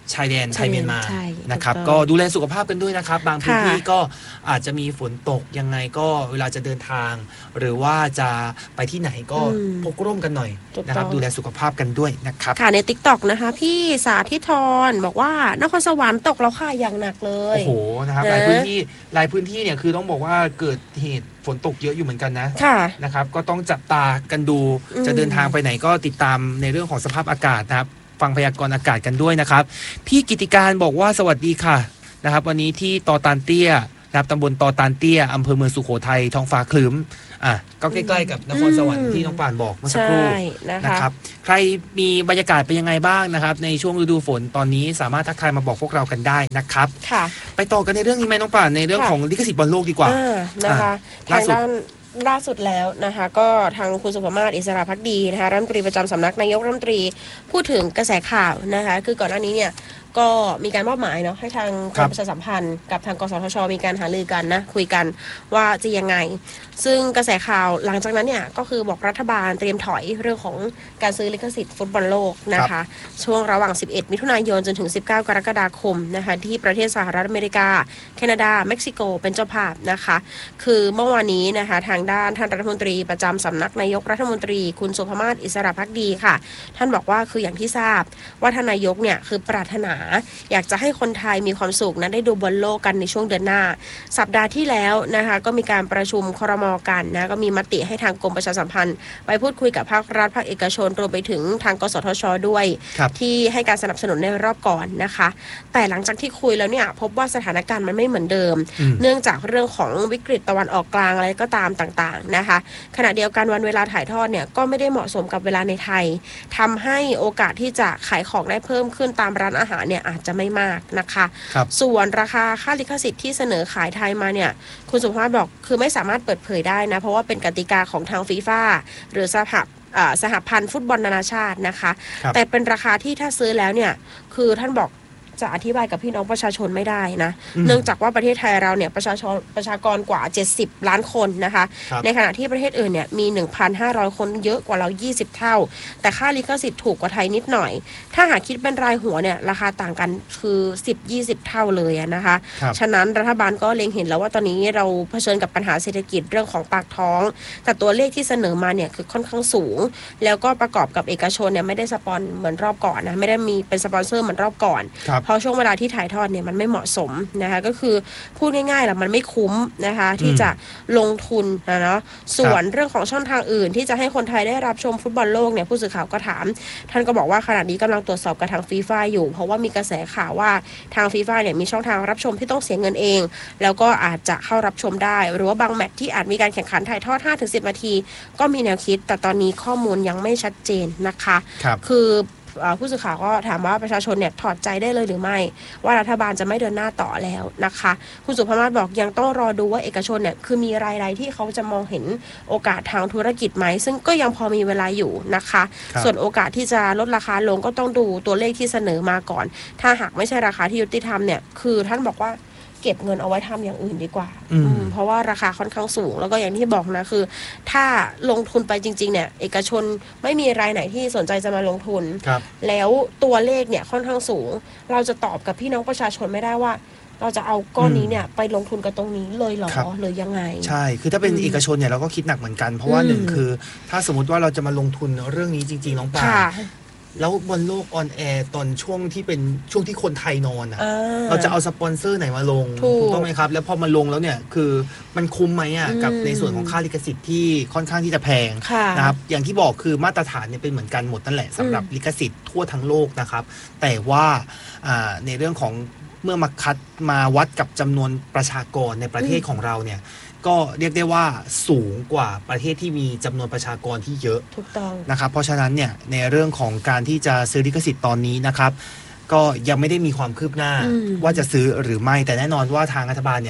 ชายแดนไทยเมียนมาใช่นะครับถูกต้องก็ดูแลสุขภาพกันด้วยนะครับบางพื้นที่ก็อาจจะมีฝนตกยังไงก็เวลาจะเดินทาง หรือว่าจะไปที่ไหนก็พกร่มกันหน่อยนะครับดูแลสุขภาพกันด้วยนะครับค่ะใน TikTok นะคะพี่สาธิธรบอกว่านครสวรรค์ตกแล้วค่ะอย่างหนักเลยโอ้โหนะครับหลายพื้นที่เนี่ยคือต้องบอกว่าเกิดเหตุฝนตกเยอะอยู่เหมือนกันนะนะครับก็ต้องจับตากันดูจะเดินทางไปไหนก็ติดตามในเรื่องของสภาพอากาศนะครับฟังพยากรณ์อากาศกันด้วยนะครับพี่กิติการบอกว่าสวัสดีค่ะนะครับวันนี้ที่ตอตานเตี้ยนะครับตำบลตอตานเตี้ยอำเภอเมืองสุโขทัยท้องฟ้าครึ้มก็ใกล้ๆกับนครสวรรค์ที่น้องปานบอกเมื่อสักครู่นะครับใครมีบรรยากาศเป็นยังไงบ้างนะครับในช่วงฤดูฝนตอนนี้สามารถทักทายมาบอกพวกเรากันได้นะครับไปต่อกันในเรื่องนี้ไหมน้องปานในเรื่องของลิขสิทธิ์บอลโลกดีกว่านะคะทางด้านล่าสุดแล้วนะคะก็ทางคุณสุภมาศอิสระภักดีนะคะรัฐมนตรีประจำสำนักนายกรัฐมนตรีพูดถึงกระแสข่าวนะคะคือก่อนหน้านี้เนี่ยก็มีการมอบหมายเนาะให้ทางกรมประชาสัมพันธ์กับทางกสทช.มีการหารือกันนะคุยกันว่าจะยังไงซึ่งกระแสข่าวหลังจากนั้นเนี่ยก็คือบอกรัฐบาลเตรียมถอยเรื่องของการซื้อลิขสิทธิ์ฟุตบอลโลกนะคะช่วงระหว่าง11มิถุนายนจนถึง19กรกฎาคมนะคะที่ประเทศสหรัฐอเมริกาแคนาดาเม็กซิโกเป็นเจ้าภาพนะคะคือเมื่อวานนี้นะคะทางด้านท่านรัฐมนตรีประจำสำนักนายกรัฐมนตรีคุณสุภมาศอิสระภักดีค่ะท่านบอกว่าคืออย่างที่ทราบว่าท่านนายกเนี่ยคือปรารถนาอยากจะให้คนไทยมีความสุขนะได้ดูบอลโลกกันในช่วงเดือนหน้าสัปดาห์ที่แล้วนะคะก็มีการประชุมครม.กันนะก็มีมติให้ทางกรมประชาสัมพันธ์ไปพูดคุยกับภาครัฐภาคเอกชนรวมไปถึงทางกสทช.ด้วยที่ให้การสนับสนุนในรอบก่อนนะคะแต่หลังจากที่คุยแล้วเนี่ยพบว่าสถานการณ์มันไม่เหมือนเดิมเนื่องจากเรื่องของวิกฤตตะวันออกกลางอะไรก็ตามต่างๆนะคะขณะเดียวกันวันเวลาถ่ายทอดเนี่ยก็ไม่ได้เหมาะสมกับเวลาในไทยทำให้โอกาสที่จะขายของได้เพิ่มขึ้นตามร้านอาหารเนี่ยอาจจะไม่มากนะคะส่วนราคาค่าลิขสิทธิ์ที่เสนอขายไทยมาเนี่ยคุณสุภาพบอกคือไม่สามารถเปิดเผยได้นะเพราะว่าเป็นกติกาของทางฟีฟ่าหรือสหพันธ์ฟุตบอลนานาชาตินะคะแต่เป็นราคาที่ถ้าซื้อแล้วเนี่ยคือท่านบอกจะอธิบายกับพี่น้องประชาชนไม่ได้นะเนื่องจากว่าประเทศไทยเราเนี่ยประชากรกว่า70ล้านคนนะคะในขณะที่ประเทศอื่นเนี่ยมี 1,500 คนเยอะกว่าเรา20เท่าแต่ค่าลิขสิทธิ์ถูกกว่าไทยนิดหน่อยถ้าหากคิดเป็นรายหัวเนี่ยราคาต่างกันคือ 10-20 เท่าเลยนะคะฉะนั้นรัฐบาลก็เล็งเห็นแล้วว่าตอนนี้เราเผชิญกับปัญหาเศรษฐกิจเรื่องของปากท้องแต่ตัวเลขที่เสนอมาเนี่ยคือค่อนข้างสูงแล้วก็ประกอบกับเอกชนเนี่ยไม่ได้สปอนเหมือนรอบก่อนนะไม่ได้มีเป็นสปอนเซอร์เหมือนรอบก่อนเพราะช่วงเวลาที่ถ่ายทอดเนี่ยมันไม่เหมาะสมนะคะก็คือพูดง่ายๆแหละมันไม่คุ้มนะคะที่จะลงทุนนะเนาะส่วนเรื่องของช่องทางอื่นที่จะให้คนไทยได้รับชมฟุตบอลโลกเนี่ยผู้สื่อข่าวก็ถามท่านก็บอกว่าขณะนี้กำลังตรวจสอบกับทางฟีฟ่าอยู่เพราะว่ามีกระแสข่าวว่าทางฟีฟ่าเนี่ยมีช่องทางรับชมที่ต้องเสียเงินเองแล้วก็อาจจะเข้ารับชมได้หรือว่าบางแมตช์ที่อาจมีการแข่งขันถ่ายทอด 5-10 นาทีก็มีแนวคิดแต่ตอนนี้ข้อมูลยังไม่ชัดเจนนะคะคือผู้สื่อข่าวก็ถามว่าประชาชนเนี่ยถอดใจได้เลยหรือไม่ว่ารัฐบาลจะไม่เดินหน้าต่อแล้วนะคะคุณสุภมาศบอกยังต้องรอดูว่าเอกชนเนี่ยคือมีรายใดที่เขาจะมองเห็นโอกาสทางธุรกิจไหมซึ่งก็ยังพอมีเวลาอยู่นะคะส่วนโอกาสที่จะลดราคาลงก็ต้องดูตัวเลขที่เสนอมาก่อนถ้าหากไม่ใช่ราคาที่ยุติธรรมเนี่ยคือท่านบอกว่าเก็บเงินเอาไว้ทำอย่างอื่นดีกว่าเพราะว่าราคาค่อนข้างสูงแล้วก็อย่างที่บอกนะคือถ้าลงทุนไปจริงๆเนี่ยเอกชนไม่มีรายไหนที่สนใจจะมาลงทุนแล้วตัวเลขเนี่ยค่อนข้างสูงเราจะตอบกับพี่น้องประชาชนไม่ได้ว่าเราจะเอาก้อนนี้เนี่ยไปลงทุนกับตรงนี้เลยหรอหรือยังไงใช่คือถ้าเป็นเอกชนเนี่ยเราก็คิดหนักเหมือนกันเพราะว่าหนึ่งคือถ้าสมมติว่าเราจะมาลงทุนเรื่องนี้จริงๆน้องปาแล้วบนโลกออนแอร์ตอนช่วงที่เป็นช่วงที่คนไทยนอนเราจะเอาสปอนเซอร์ไหนมาลงถูกต้องไหมครับแล้วพอมาลงแล้วเนี่ยคือมันคุ้มไหมกับในส่วนของค่าลิขสิทธิ์ที่ค่อนข้างที่จะแพงนะครับอย่างที่บอกคือมาตรฐานเนี่ยเป็นเหมือนกันหมดนั่นแหละสำหรับลิขสิทธิ์ทั่วทั้งโลกนะครับแต่ว่าในเรื่องของเมื่อมาวัดกับจำนวนประชากรในประเทศของเราเนี่ยก็เรียกได้ว่าสูงกว่าประเทศที่มีจำนวนประชากรที่เยอะถูกต้องนะครับเพราะฉะนั้นเนี่ยในเรื่องของการที่จะซื้อลิขสิทธิ์ตอนนี้นะครับก็ยังไม่ได้มีความคืบหน้าว่าจะซื้อหรือไม่แต่แน่นอนว่าทางรัฐบาลเนี่ย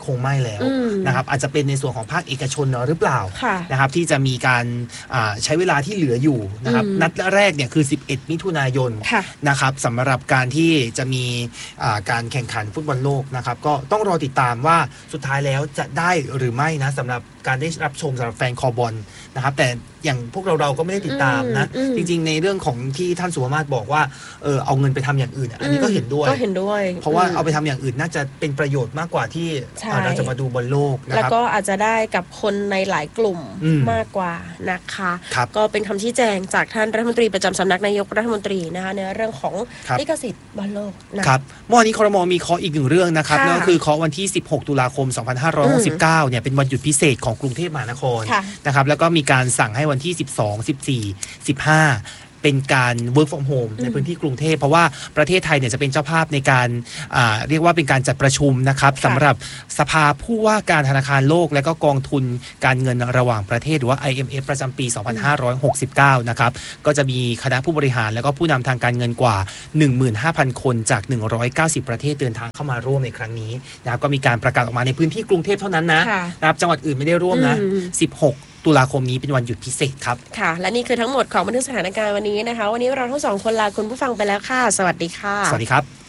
คงไม่แล้วนะครับอาจจะเป็นในส่วนของภาคเอกชนหรือเปล่านะครับที่จะมีการใช้เวลาที่เหลืออยู่นะครับนัดแรกเนี่ยคือ11มิถุนายนนะครับสำหรับการที่จะมีการแข่งขันฟุตบอลโลกนะครับก็ต้องรอติดตามว่าสุดท้ายแล้วจะได้หรือไม่นะสำหรับการได้รับชมสำหรับแฟนคอบอลนะครับแต่อย่างพวกเราก็ไม่ได้ติดตามนะจริงๆในเรื่องของที่ท่านสุภมาศบอกว่าเอาเงินไปทำอย่างอื่นอันนี้ก็เห็นด้วยเพราะว่าเอาไปทำอย่างอื่นน่าจะเป็นประโยชน์มากกว่าที่เราจะมาดูบอลโลกนะครับแล้วก็อาจจะได้กับคนในหลายกลุ่มมากกว่านะคะก็เป็นคำชี้แจงจากท่านรัฐมนตรีประจำสำนักนายกรัฐมนตรีนะคะในเรื่องของลิขสิทธิ์บอลโลกนะครับเมื่อวานนี้ครม.มีเคาะอีกหนึ่งเรื่องนะครับนั่นก็คือเคาะวันที่16ตุลาคม2569เนี่ยเป็นวันหยุดพิเศษของกรุงเทพมหานครนะครับแล้วก็มีการสั่งให้วันที่12 14 15เป็นการ work from home ในพื้นที่กรุงเทพเพราะว่าประเทศไทยเนี่ยจะเป็นเจ้าภาพในการเรียกว่าเป็นการจัดประชุมนะครับสำหรับสภาผู้ว่าการธนาคารโลกและก็กองทุนการเงินระหว่างประเทศหรือว่า IMF ประจำปี 2569นะครับก็จะมีคณะผู้บริหารและก็ผู้นำทางการเงินกว่า 15,000 คนจาก190ประเทศเดินทางเข้ามาร่วมในครั้งนี้นะครับก็มีการประกาศออกมาในพื้นที่กรุงเทพเท่านั้นนะครับจังหวัดอื่นไม่ได้ร่วมนะ16ตุลาคมนี้เป็นวันหยุดพิเศษครับค่ะและนี่คือทั้งหมดของบันทึกสถานการณ์วันนี้นะคะวันนี้เราทั้งสองคนลาคุณผู้ฟังไปแล้วค่ะสวัสดีค่ะสวัสดีครับ